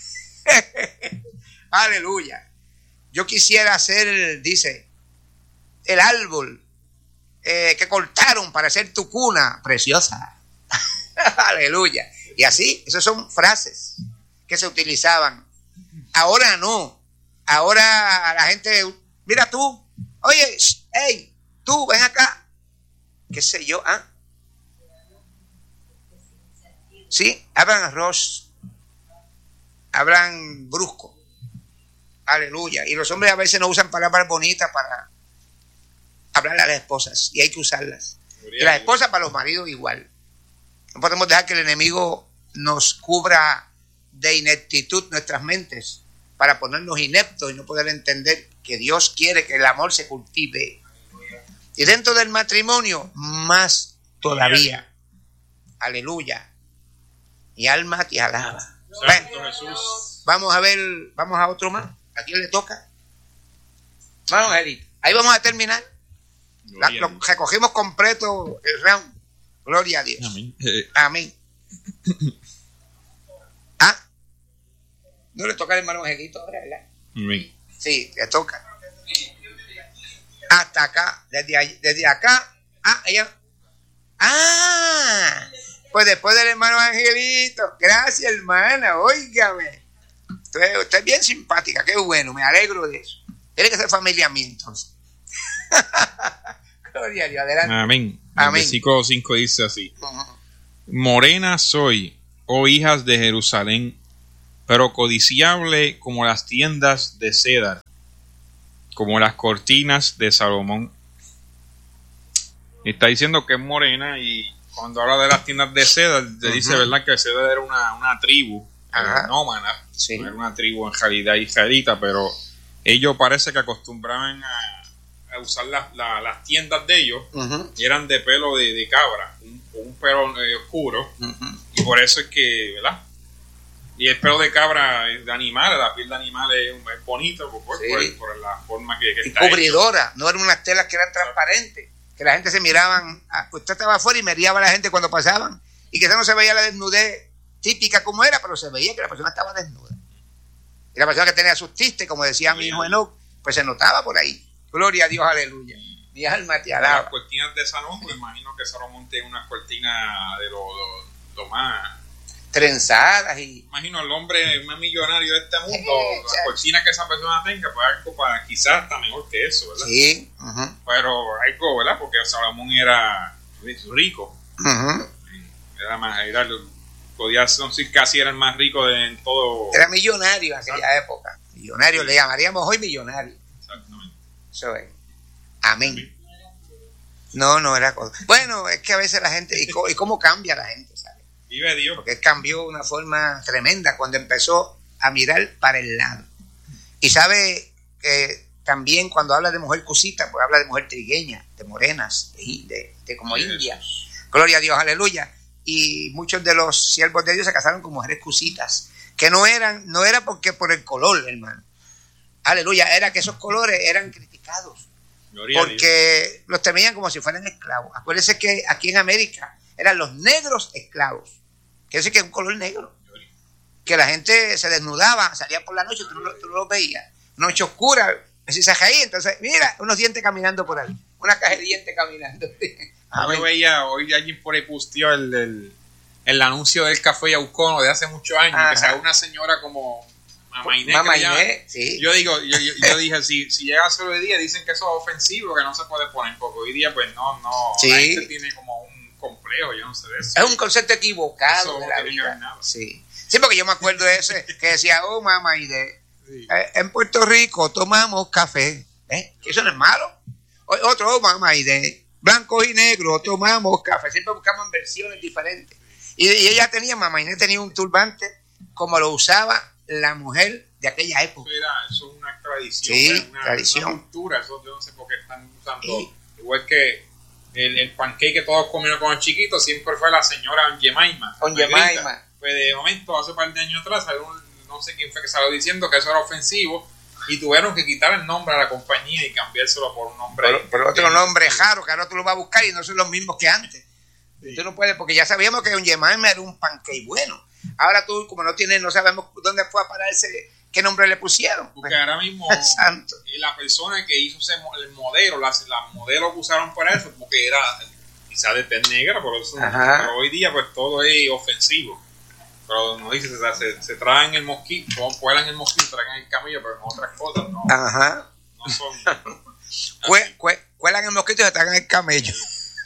Aleluya. Yo quisiera ser, dice, el árbol que cortaron para hacer tu cuna preciosa. Aleluya. Y así, esas son frases que se utilizaban. Ahora no. Ahora la gente, mira tú, oye, hey, tú, ven acá. ¿Qué sé yo? Sí, hablan arroz, hablan brusco. Aleluya. Y los hombres a veces no usan palabras bonitas para hablar a las esposas, y hay que usarlas. Y las esposas para los maridos igual. No podemos dejar que el enemigo nos cubra de ineptitud nuestras mentes para ponernos ineptos y no poder entender que Dios quiere que el amor se cultive. Y dentro del matrimonio, más todavía. Aleluya. Mi alma te alaba. Santo Jesús. Vamos a otro más. ¿A quién le toca? Vamos, Edith. Ahí vamos a terminar. Recogimos completo el round. Gloria a Dios. Amén. Amén. No le toca al hermano Angelito ahora, ¿verdad? Amén. Sí, le toca. Hasta acá, desde acá. Ella. Pues después del hermano Angelito. Gracias, hermana, óigame. Usted es bien simpática, qué bueno, me alegro de eso. Tiene que ser familia mía, entonces. Gloria a Dios, adelante. Amén. Amén. El versículo 5 dice así. Uh-huh. Morena soy, oh hijas de Jerusalén, pero codiciable como las tiendas de Cedar, como las cortinas de Salomón. Está diciendo que es morena, y cuando habla de las tiendas de Cedar, te dice, ¿verdad?, que Cedar era una tribu nómada, Sí. no era una tribu en realidad israelita, pero ellos parece que acostumbraban a usar las tiendas de ellos, y eran de pelo de cabra, un pelo oscuro, y por eso es que, ¿verdad? Y el pelo de cabra es de animales, la piel de animales es bonita por la forma que Y está cubridora, no eran unas telas que eran transparentes, que la gente se miraban, usted estaba afuera y miraba a la gente cuando pasaban, y que eso no se veía la desnudez típica como era, pero se veía que la persona estaba desnuda. Y la persona que tenía sus tistes, como decía mi hijo Enoch, pues se notaba por ahí. Gloria a Dios, aleluya. Mi alma te alaba. Las cortinas de Salomón, pues imagino que Salomón tiene una cortina de lo más... Trenzadas y... Imagino el hombre más millonario de este mundo, la cortina que esa persona tenga, pues algo para quizás hasta mejor que eso, ¿verdad? Sí. Pero algo, ¿verdad? Porque Salomón era rico. Era más, podía decir casi era el más rico en todo. Era millonario en aquella época. Millonario, sí. Le llamaríamos hoy millonario. Exactamente. Eso es. Amén. No era cosa. Bueno, es que a veces la gente, y cómo cambia la gente, ¿sabes? Vive Dios. Porque él cambió de una forma tremenda cuando empezó a mirar para el lado. Y sabe que también cuando habla de mujer cusita, pues habla de mujer trigueña, de morenas, de como India. Gloria a Dios, aleluya. Y muchos de los siervos de Dios se casaron con mujeres cusitas, que no era porque por el color, hermano. Aleluya, era que esos colores eran criticados. Porque los temían como si fueran esclavos. Acuérdense que aquí en América eran los negros esclavos. Quiere decir que es un color negro. Que la gente se desnudaba, salía por la noche, tú no lo veías. Noche oscura, así se ahí. Entonces, mira, unos dientes caminando por ahí. Una caja de dientes caminando. Yo veía, hoy alguien por ahí posteó el anuncio del café Yaucono de hace muchos años. Que sea una señora como Mama Inés. Sí. Yo dije, si llega a ser hoy día, dicen que eso es ofensivo, que no se puede poner, porque hoy día pues no, sí. La gente tiene como un complejo, yo no sé de eso. Es un concepto equivocado eso de la vida. Sí, porque yo me acuerdo de ese que decía, oh Mama Inés, en Puerto Rico tomamos café, que eso no es malo. Otro, oh Mama Inés, blancos y negros tomamos café, siempre buscamos versiones diferentes. Y ella tenía, Mama Inés tenía un turbante como lo usaba la mujer de aquella época. Eso es una tradición, sí, una cultura, eso yo no sé por qué están usando. Igual que el pancake que todos comieron con el chiquito, siempre fue la señora Jemima. Con Jemima. Pues de momento, hace un par de años atrás, no sé quién fue que salió diciendo que eso era ofensivo, y tuvieron que quitar el nombre a la compañía y cambiárselo por un nombre. Por otro nombre raro, que ahora tú lo vas a buscar y no son los mismos que antes. Sí. Tú no puedes, porque ya sabíamos que un Jemima era un pancake bueno. Ahora tú, como no sabemos dónde fue a pararse, qué nombre le pusieron. Porque ahora mismo Santo. La persona que hizo el modelo, la modelo que usaron para eso, porque era quizás de tez negra, pero hoy día pues todo es ofensivo. Pero no dice, se traen el mosquito, cuelan el mosquito, traen el camello, pero con otras cosas no son. Cuelan el mosquito y se traen el camello.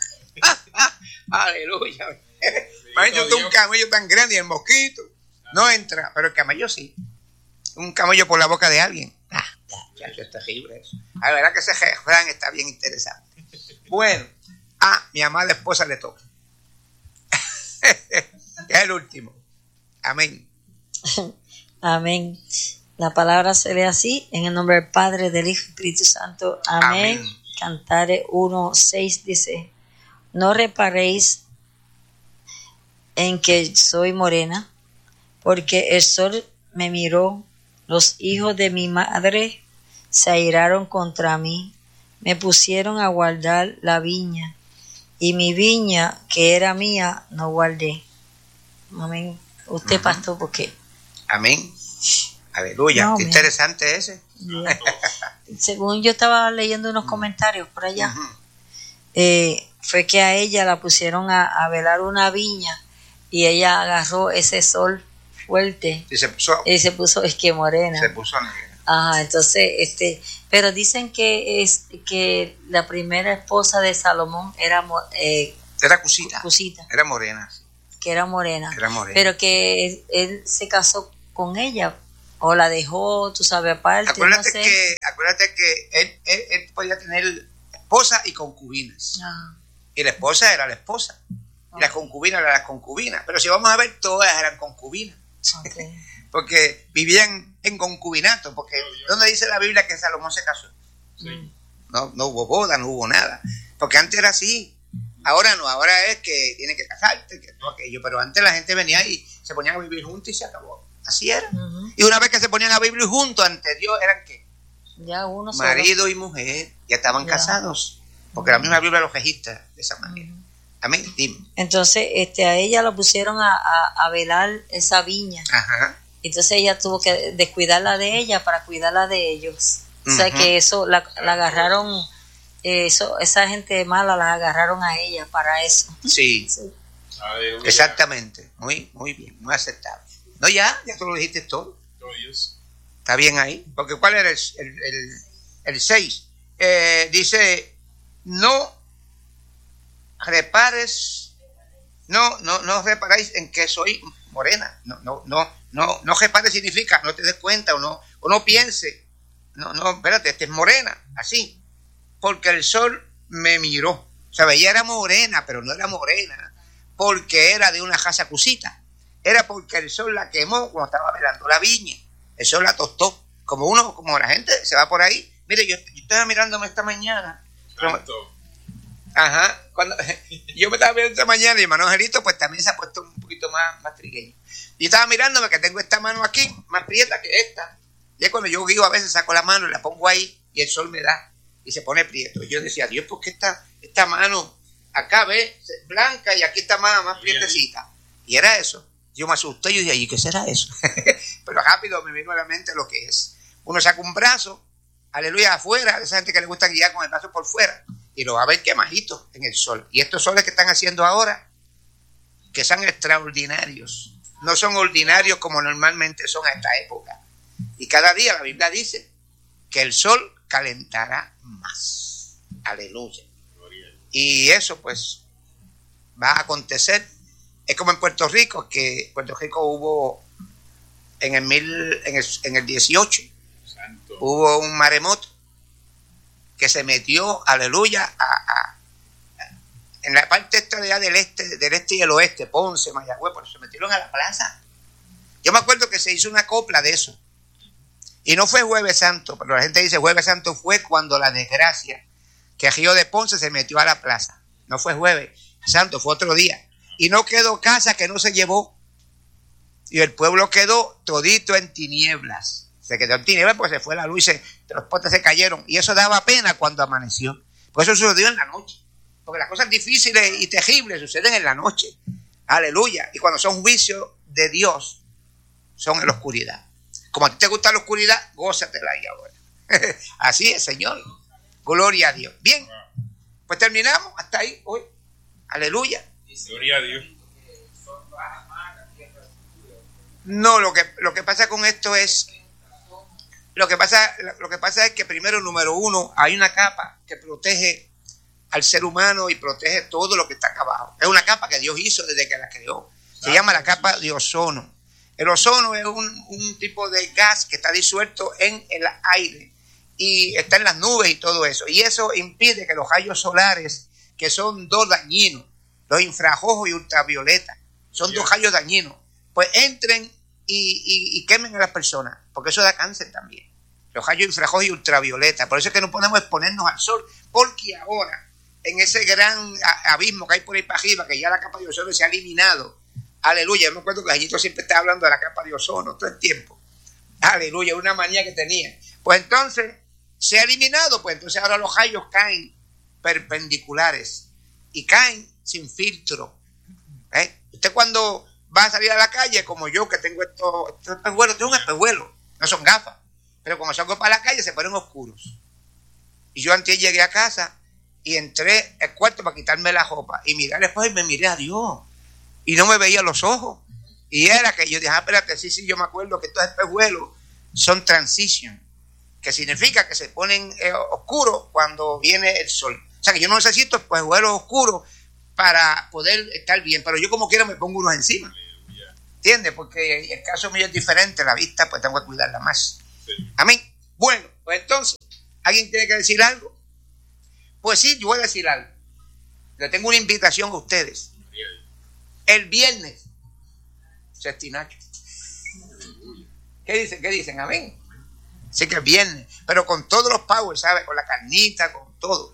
Aleluya. Imagínate un camello tan grande y el mosquito no entra, pero el camello sí. Un camello por la boca de alguien. Eso es terrible eso. La verdad que ese refrán está bien interesante. Bueno, mi amada esposa le toca. Es el último. Amén. Amén. La palabra se lee así, en el nombre del Padre, del Hijo y Espíritu Santo. Amén. Cantares 1:6 dice: no reparéis en que soy morena, porque el sol me miró, los hijos de mi madre se airaron contra mí, me pusieron a guardar la viña, y mi viña, que era mía, no guardé. Amén. Usted, pastor, ¿por qué? Amén. Aleluya. No, qué interesante ese. Según yo estaba leyendo unos comentarios por allá, fue que a ella la pusieron a velar una viña, y ella agarró ese sol fuerte y se puso es que morena. Se puso negra. Ajá, entonces, pero dicen que la primera esposa de Salomón era cusita. Cusita. Era morena. que era morena. Era morena. Pero que él se casó con ella o la dejó, tú sabes, aparte. Acuérdate, no sé. acuérdate que él podía tener esposa y concubinas. Ah, Y la esposa era la esposa. Y la concubina era la concubina. Pero si vamos a ver, todas eran concubinas. ok. Porque vivían en concubinato. Porque ¿dónde dice la Biblia que Salomón se casó? Sí. No hubo boda, no hubo nada. Porque antes era así. Ahora no, ahora es que tienes que casarte, que todo aquello. Pero antes la gente venía y se ponían a vivir juntos y se acabó. Así era. Ujú. Y una vez que se ponían a vivir juntos ante Dios, ¿eran qué? Ya uno solo. Marido y mujer. Ya estaban Ya. casados. Porque la misma Biblia los registra de esa manera. Ujú. Amén. Dime. Entonces, a ella lo pusieron a velar esa viña. Ajá. Entonces ella tuvo que descuidarla de ella para cuidarla de ellos. O sea Ujú. que eso la agarraron, esa gente mala la agarraron a ella para eso. Sí, Sí. Aleluya. exactamente. Muy bien, muy aceptable. No, ya tú lo dijiste todo. Dios. Está bien ahí. Porque ¿cuál era el 6? Dice, no repares, no reparáis en que soy morena. No repares significa no te des cuenta o no piense. No, espérate, esta es morena, así. Porque el sol me miró. O sea, ella era morena, pero no era morena porque era de una raza cusita. Era porque el sol la quemó cuando estaba velando la viña. El sol la tostó. Como la gente se va por ahí. Mire, yo estaba mirándome esta mañana. Santo. Ajá. Cuando yo me estaba mirando esta mañana y mi hermano Angelito pues también se ha puesto un poquito más trigueño. Y estaba mirándome que tengo esta mano aquí, más prieta que esta. Y es cuando yo guío a veces saco la mano y la pongo ahí y el sol me da y se pone prieto. Y yo decía, Dios, ¿por qué esta mano acá, ves, blanca y aquí está más prietecita? Y era eso. Yo me asusté y yo dije, ¿y qué será eso? Pero rápido me vino a la mente lo que es. Uno saca un brazo, aleluya, afuera, esa gente que le gusta guiar con el brazo por fuera, y lo va a ver quemadito en el sol. Y estos soles que están haciendo ahora, que son extraordinarios, no son ordinarios como normalmente son a esta época. Y cada día la Biblia dice que el sol calentará más. Aleluya. Y eso pues va a acontecer. Es como en Puerto Rico, que en Puerto Rico hubo en el 18 Santo. hubo un maremoto que se metió, aleluya, en la parte esta de allá del este y el oeste, Ponce, Mayagüez, pero se metieron a la plaza. Yo me acuerdo que se hizo una copla de eso. Y no fue Jueves Santo, pero la gente dice Jueves Santo fue cuando la desgracia que Río de Ponce se metió a la plaza. No fue Jueves Santo, fue otro día. Y no quedó casa que no se llevó. Y el pueblo quedó todito en tinieblas. Se quedó en tinieblas porque se fue la luz y los postes se cayeron. Y eso daba pena cuando amaneció. Por eso sucedió en la noche. Porque las cosas difíciles y terribles suceden en la noche. Aleluya. Y cuando son juicios de Dios, son en la oscuridad. Como a ti te gusta la oscuridad, gózatela ahí ahora. Así es, Señor. Gloria a Dios. Bien, pues terminamos hasta ahí hoy. Aleluya. Gloria a Dios. No, lo que pasa con esto es, lo que pasa es que primero, número uno, hay una capa que protege al ser humano y protege todo lo que está acá abajo. Es una capa que Dios hizo desde que la creó. Se llama la capa de ozono. El ozono es un tipo de gas que está disuelto en el aire y está en las nubes y todo eso. Y eso impide que los rayos solares, que son dos dañinos, los infrarrojos y ultravioleta, son dos rayos dañinos, pues entren y quemen a las personas, porque eso da cáncer también. Los rayos infrarrojos y ultravioleta. Por eso es que no podemos exponernos al sol, porque ahora, en ese gran abismo que hay por ahí para arriba, que ya la capa de ozono se ha eliminado, aleluya, yo me acuerdo que Gallito siempre estaba hablando de la capa de ozono todo el tiempo, aleluya, una manía que tenía. Pues entonces, se ha eliminado, pues entonces ahora los rayos caen perpendiculares y caen sin filtro. Usted cuando va a salir a la calle, como yo que tengo estos espejuelos, tengo un espejuelo, no son gafas, pero cuando salgo para la calle se ponen oscuros. Y yo antes llegué a casa y entré al cuarto para quitarme la ropa y miré al espejo y me miré a Dios y no me veía los ojos. Y era que yo dije, espérate, sí, yo me acuerdo que estos espejuelos son transition, que significa que se ponen oscuros cuando viene el sol. O sea que yo no necesito espejuelos oscuros para poder estar bien, pero yo como quiera me pongo unos encima. ¿Entiendes? Porque el caso mío es diferente, la vista pues tengo que cuidarla más. Sí. Amén. Bueno, pues entonces, ¿alguien tiene que decir algo? Pues sí, yo voy a decir algo. Le tengo una invitación a ustedes. El viernes, Sestinacho. ¿Qué dicen? ¿Qué dicen? Amén. Sí que el viernes, pero con todos los powers, ¿sabes? Con la carnita, con todo.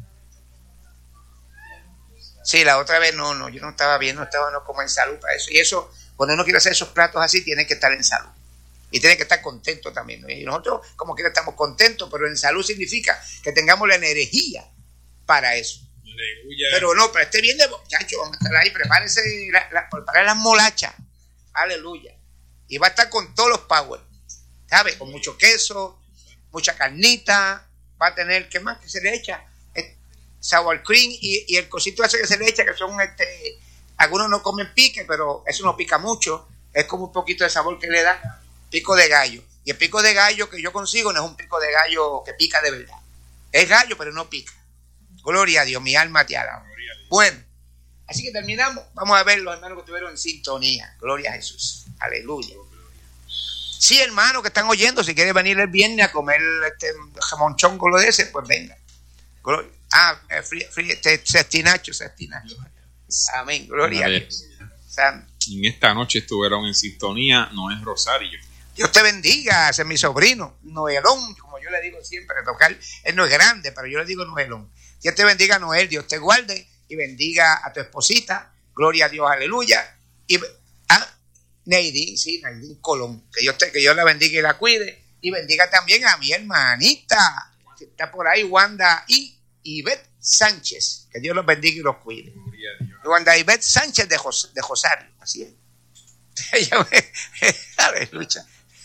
Sí, la otra vez no, yo no estaba bien, no como en salud para eso. Y eso, cuando uno quiere hacer esos platos así, tiene que estar en salud. Y tiene que estar contento también, ¿no? Y nosotros, como quiera, estamos contentos, pero en salud significa que tengamos la energía para eso. Aleluya. Pero no, para este viernes, muchachos, vamos a estar ahí, prepárense, preparen las molachas. Aleluya. Y va a estar con todos los powers, ¿sabes? Con mucho queso, mucha carnita, va a tener, ¿qué más que se le echa? Sour cream y el cosito ese que se le echa, que son, algunos no comen pique, pero eso no pica mucho, es como un poquito de sabor que le da, pico de gallo. Y el pico de gallo que yo consigo no es un pico de gallo que pica de verdad, es gallo pero no pica. Gloria a Dios, mi alma te alaba. Bueno, así que terminamos, vamos a ver los hermanos que estuvieron en sintonía. Gloria a Jesús, aleluya. Sí, hermanos que están oyendo, si quieren venir el viernes a comer jamonchongo lo de ese, pues venga. Gloria. Sestinacho. Amén, gloria a Dios. En esta noche estuvieron en sintonía Noel Rosario. Dios te bendiga, ese es mi sobrino, Noelón, como yo le digo siempre, tocar, él no es grande, pero yo le digo Noelón. Dios te bendiga, Noel, Dios te guarde y bendiga a tu esposita, gloria a Dios, aleluya. Y a Neidín, sí, Neidín Colón, que Dios la bendiga y la cuide, y bendiga también a mi hermanita, que está por ahí, Wanda y Ivette Sánchez, que Dios los bendiga y los cuide. Wanda Ivette Sánchez de Rosario, así es. Aleluya.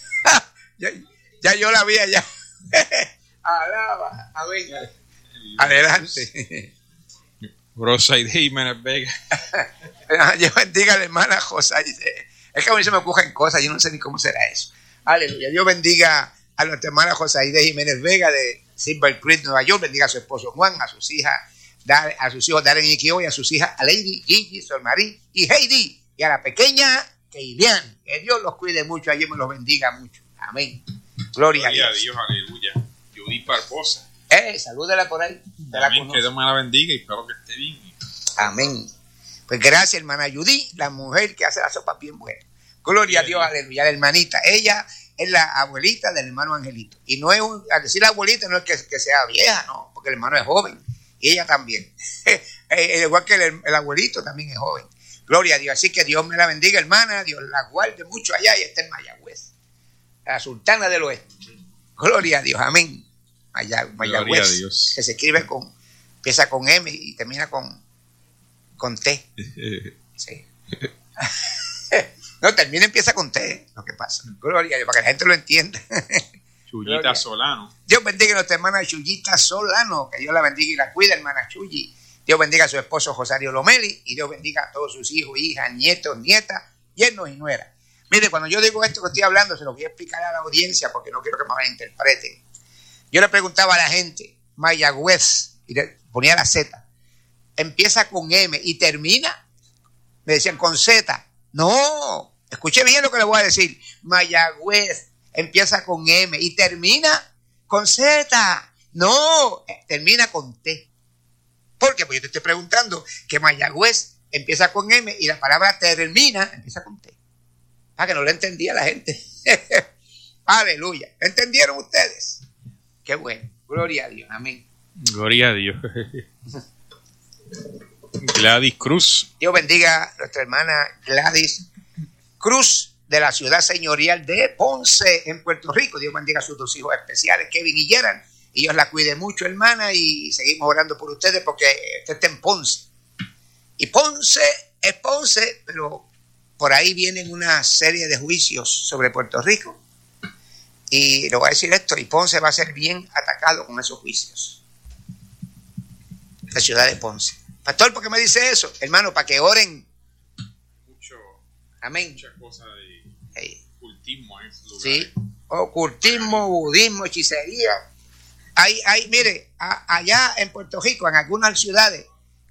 Ya yo la vi allá. Alaba, amén. Adelante. Rosaide Jiménez Vega. Dios bendiga a la hermana Josaide. Es que a mí se me ocurren cosas, yo no sé ni cómo será eso. Aleluya. Dios bendiga a nuestra hermana Josaide Jiménez Vega de Silver Creek, Nueva York. Bendiga a su esposo Juan, a sus hijas, a sus hijos Darren y Kio, y a sus hijas a Lady, Gigi, Sol Marie y Heidi, y a la pequeña Keilian. Que Dios los cuide mucho, allí me los bendiga mucho. Amén. Gloria a Dios. Aleluya. Judith Barbosa. Salúdala por ahí. Amén, que Dios me la bendiga y espero que esté bien. Amén. Pues gracias, hermana Judith, la mujer que hace la sopa bien buena. Gloria a Dios, aleluya. La hermanita, ella es la abuelita del hermano Angelito. Y no es, al decir abuelita, no es que sea vieja, no, porque el hermano es joven. Y ella también. Igual que el abuelito también es joven. Gloria a Dios. Así que Dios me la bendiga, hermana. Dios la guarde mucho allá y está en Mayagüez. La sultana del oeste. Gloria a Dios. Amén. Mayagüez. Que se escribe empieza con M y termina con T. Sí. No, empieza con T, lo que pasa. Gloria a Dios, para que la gente lo entienda. Chuyita Solano. Dios bendiga a nuestra hermana Chuyita Solano, que Dios la bendiga y la cuida, hermana Chuyi. Dios bendiga a su esposo Rosario Lomeli y Dios bendiga a todos sus hijos, hijas, nietos, nietas, yernos y nueras. Mire, cuando yo digo esto que estoy hablando, se lo voy a explicar a la audiencia porque no quiero que me malinterpreten. Yo le preguntaba a la gente, Mayagüez, y le ponía la Z, empieza con M y termina, me decían con Z. No, escuche bien lo que le voy a decir. Mayagüez empieza con M y termina con Z. No, termina con T. ¿Por qué? Pues yo te estoy preguntando que Mayagüez empieza con M y la palabra empieza con T. Que no lo entendía la gente. Aleluya. ¿Entendieron ustedes? Qué bueno. Gloria a Dios. Amén. Gloria a Dios. Gladys Cruz. Dios bendiga a nuestra hermana Gladys Cruz de la ciudad señorial de Ponce en Puerto Rico. Dios bendiga a sus dos hijos especiales, Kevin y Gerard. Y Dios la cuide mucho, hermana, y seguimos orando por ustedes porque usted está en Ponce. Y Ponce es Ponce, pero por ahí vienen una serie de juicios sobre Puerto Rico. Y le voy a decir esto, y Ponce va a ser bien atacado con esos juicios. La ciudad de Ponce. Pastor, ¿por qué me dice eso? Hermano, para que oren. Amén. Muchas cosas de cultismo en ese lugar. Sí, ocultismo, budismo, hechicería. Mire, allá en Puerto Rico, en algunas ciudades,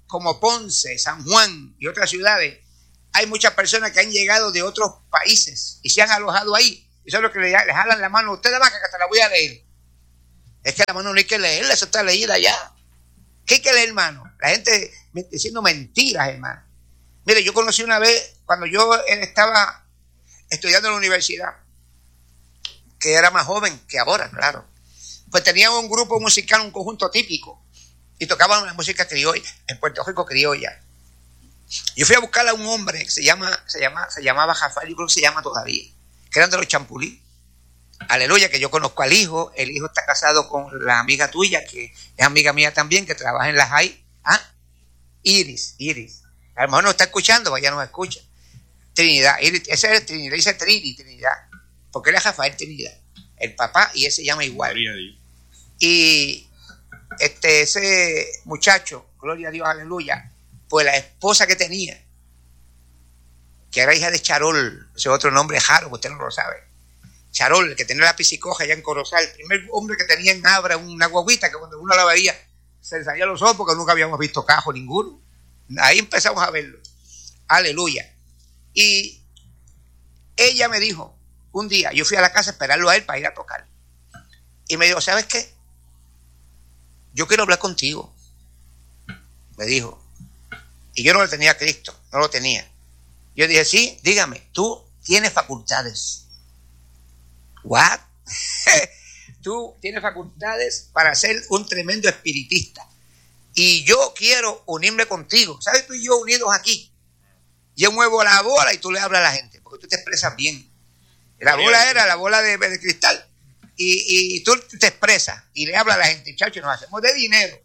como Ponce, San Juan y otras ciudades, hay muchas personas que han llegado de otros países y se han alojado ahí. Eso es lo que le jalan la mano. Usted la vaca que te la voy a leer. Es que la mano no hay que leerla, eso está leída ya. ¿Qué hay que leer, hermano? La gente diciendo mentiras, hermano. Mire, yo conocí una vez, cuando yo estaba estudiando en la universidad, que era más joven que ahora, claro. Pues tenía un grupo musical, un conjunto típico, y tocaban una música criolla, en Puerto Rico criolla. Yo fui a buscar a un hombre que se llamaba Rafael, yo creo que se llama todavía, que eran de los Champulí. Aleluya, que yo conozco al hijo. El hijo está casado con la amiga tuya, que es amiga mía también, que trabaja en la JAI. Iris. A lo mejor no está escuchando, pues ya no escucha. Trinidad, Iris, ese es Trinidad, dice Trinidad, porque él es Rafael Trinidad, el papá, y él se llama igual. Y ese muchacho, gloria a Dios, aleluya, pues la esposa que tenía, que era hija de Charol, ese otro nombre es Jaro, usted no lo sabe. Charol, el que tenía la piscicoja allá en Corozal, el primer hombre que tenía en Abra una guaguita que cuando uno la veía se le salían los ojos porque nunca habíamos visto cajo ninguno. Ahí empezamos a verlo. Aleluya. Y ella me dijo, un día, yo fui a la casa a esperarlo a él para ir a tocar. Y me dijo, ¿sabes qué? Yo quiero hablar contigo. Me dijo. Y yo no le tenía a Cristo, no lo tenía. Yo dije, sí, dígame, tú tienes facultades. ¿What? Tú tienes facultades para ser un tremendo espiritista. Y yo quiero unirme contigo. ¿Sabes? Tú y yo unidos aquí. Yo muevo la bola y tú le hablas a la gente, porque tú te expresas bien. La bola era la bola de cristal. Y tú te expresas y le hablas a la gente. Chacho, nos hacemos de dinero.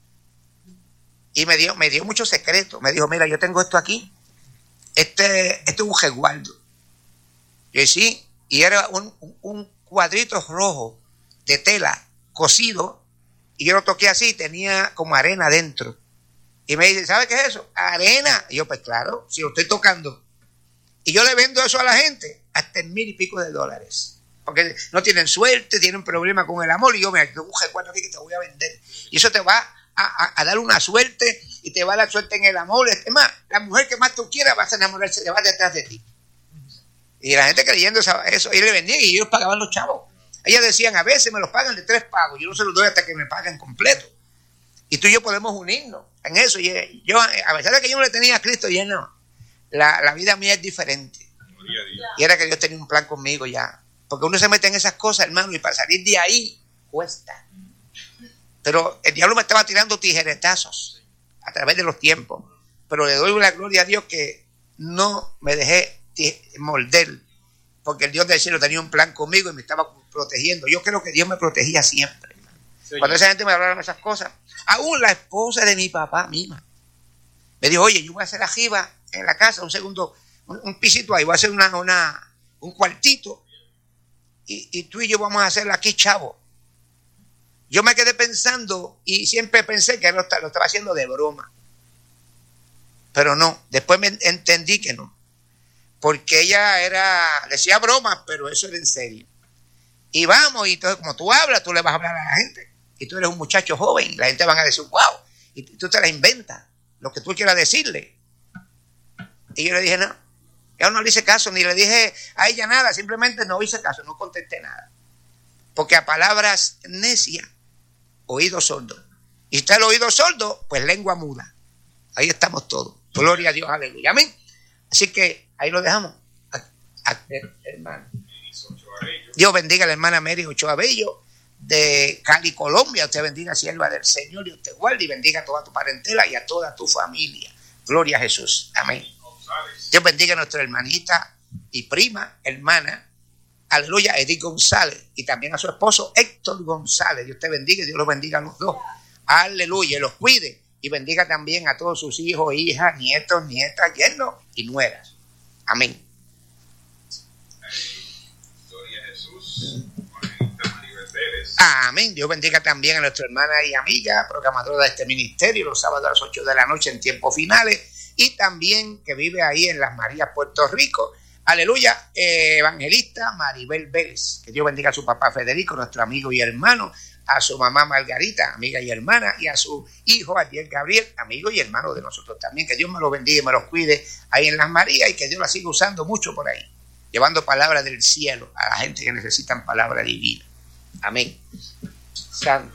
Y me dio muchos secretos. Me dijo, mira, yo tengo esto aquí. Este es un resguardo. Yo sí. Y era un cuadrito rojo de tela cosido, y yo lo toqué así, tenía como arena dentro. Y me dice, ¿sabe qué es eso? Arena. Y yo, pues claro, si lo estoy tocando. Y yo le vendo eso a la gente hasta en $1,000 y pico. Porque no tienen suerte, tienen problemas con el amor. Y yo, mira, tengo un recuerdo aquí que te voy a vender. Y eso te va a dar una suerte, y te va a dar suerte en el amor. Es más, la mujer que más tú quieras vas a enamorarse, te va detrás de ti. Y la gente creyendo eso, y le vendían y ellos pagaban los chavos. Ellas decían, a veces me los pagan de 3 pagos, yo no se los doy hasta que me paguen completo. Y tú y yo podemos unirnos en eso. Y yo, a pesar de que yo no le tenía a Cristo, ya no. La vida mía es diferente. Y era que Dios tenía un plan conmigo ya. Porque uno se mete en esas cosas, hermano, y para salir de ahí cuesta. Pero el diablo me estaba tirando tijeretazos a través de los tiempos. Pero le doy la gloria a Dios que no me dejé morder, porque el Dios del cielo tenía un plan conmigo y me estaba protegiendo. Yo creo que Dios me protegía siempre. Sí. Cuando esa gente me hablaba esas cosas, aún la esposa de mi papá misma me dijo, oye, yo voy a hacer arriba en la casa un pisito ahí, voy a hacer un cuartito, y tú y yo vamos a hacerlo aquí, chavo. Yo me quedé pensando y siempre pensé que lo estaba haciendo de broma, pero no, después me entendí que no. Porque ella decía bromas, pero eso era en serio. Y vamos, y entonces como tú hablas, tú le vas a hablar a la gente. Y tú eres un muchacho joven, y la gente van a decir, wow, y tú te la inventas, lo que tú quieras decirle. Y yo le dije, no, yo no le hice caso, ni le dije a ella nada, simplemente no hice caso, no contesté nada. Porque a palabras necias, oído sordo. Y está el oído sordo, pues lengua muda. Ahí estamos todos. Gloria a Dios, aleluya, amén. Así que ahí lo dejamos, hermano. Dios bendiga a la hermana Mary Ochoa Bello de Cali, Colombia. Usted bendiga, sierva del Señor, y usted guarde y bendiga a toda tu parentela y a toda tu familia. Gloria a Jesús. Amén. Dios bendiga a nuestra hermanita y prima, hermana, aleluya, Edith González, y también a su esposo Héctor González. Dios te bendiga y Dios los bendiga a los dos. Aleluya, y los cuide. Y bendiga también a todos sus hijos, hijas, nietos, nietas, yernos y nueras. Amén. Gloria a Jesús. Amén. Dios bendiga también a nuestra hermana y amiga, programadora de este ministerio, los sábados a las 8 de la noche en tiempos finales, y también que vive ahí en Las Marías, Puerto Rico. Aleluya, evangelista Maribel Vélez. Que Dios bendiga a su papá Federico, nuestro amigo y hermano. a su mamá Margarita, amiga y hermana, y a su hijo Adiel Gabriel, amigo y hermano de nosotros también. Que Dios me los bendiga y me los cuide ahí en Las Marías, y que Dios la siga usando mucho por ahí, llevando palabras del cielo a la gente que necesitan palabra divina. Amén. Santo.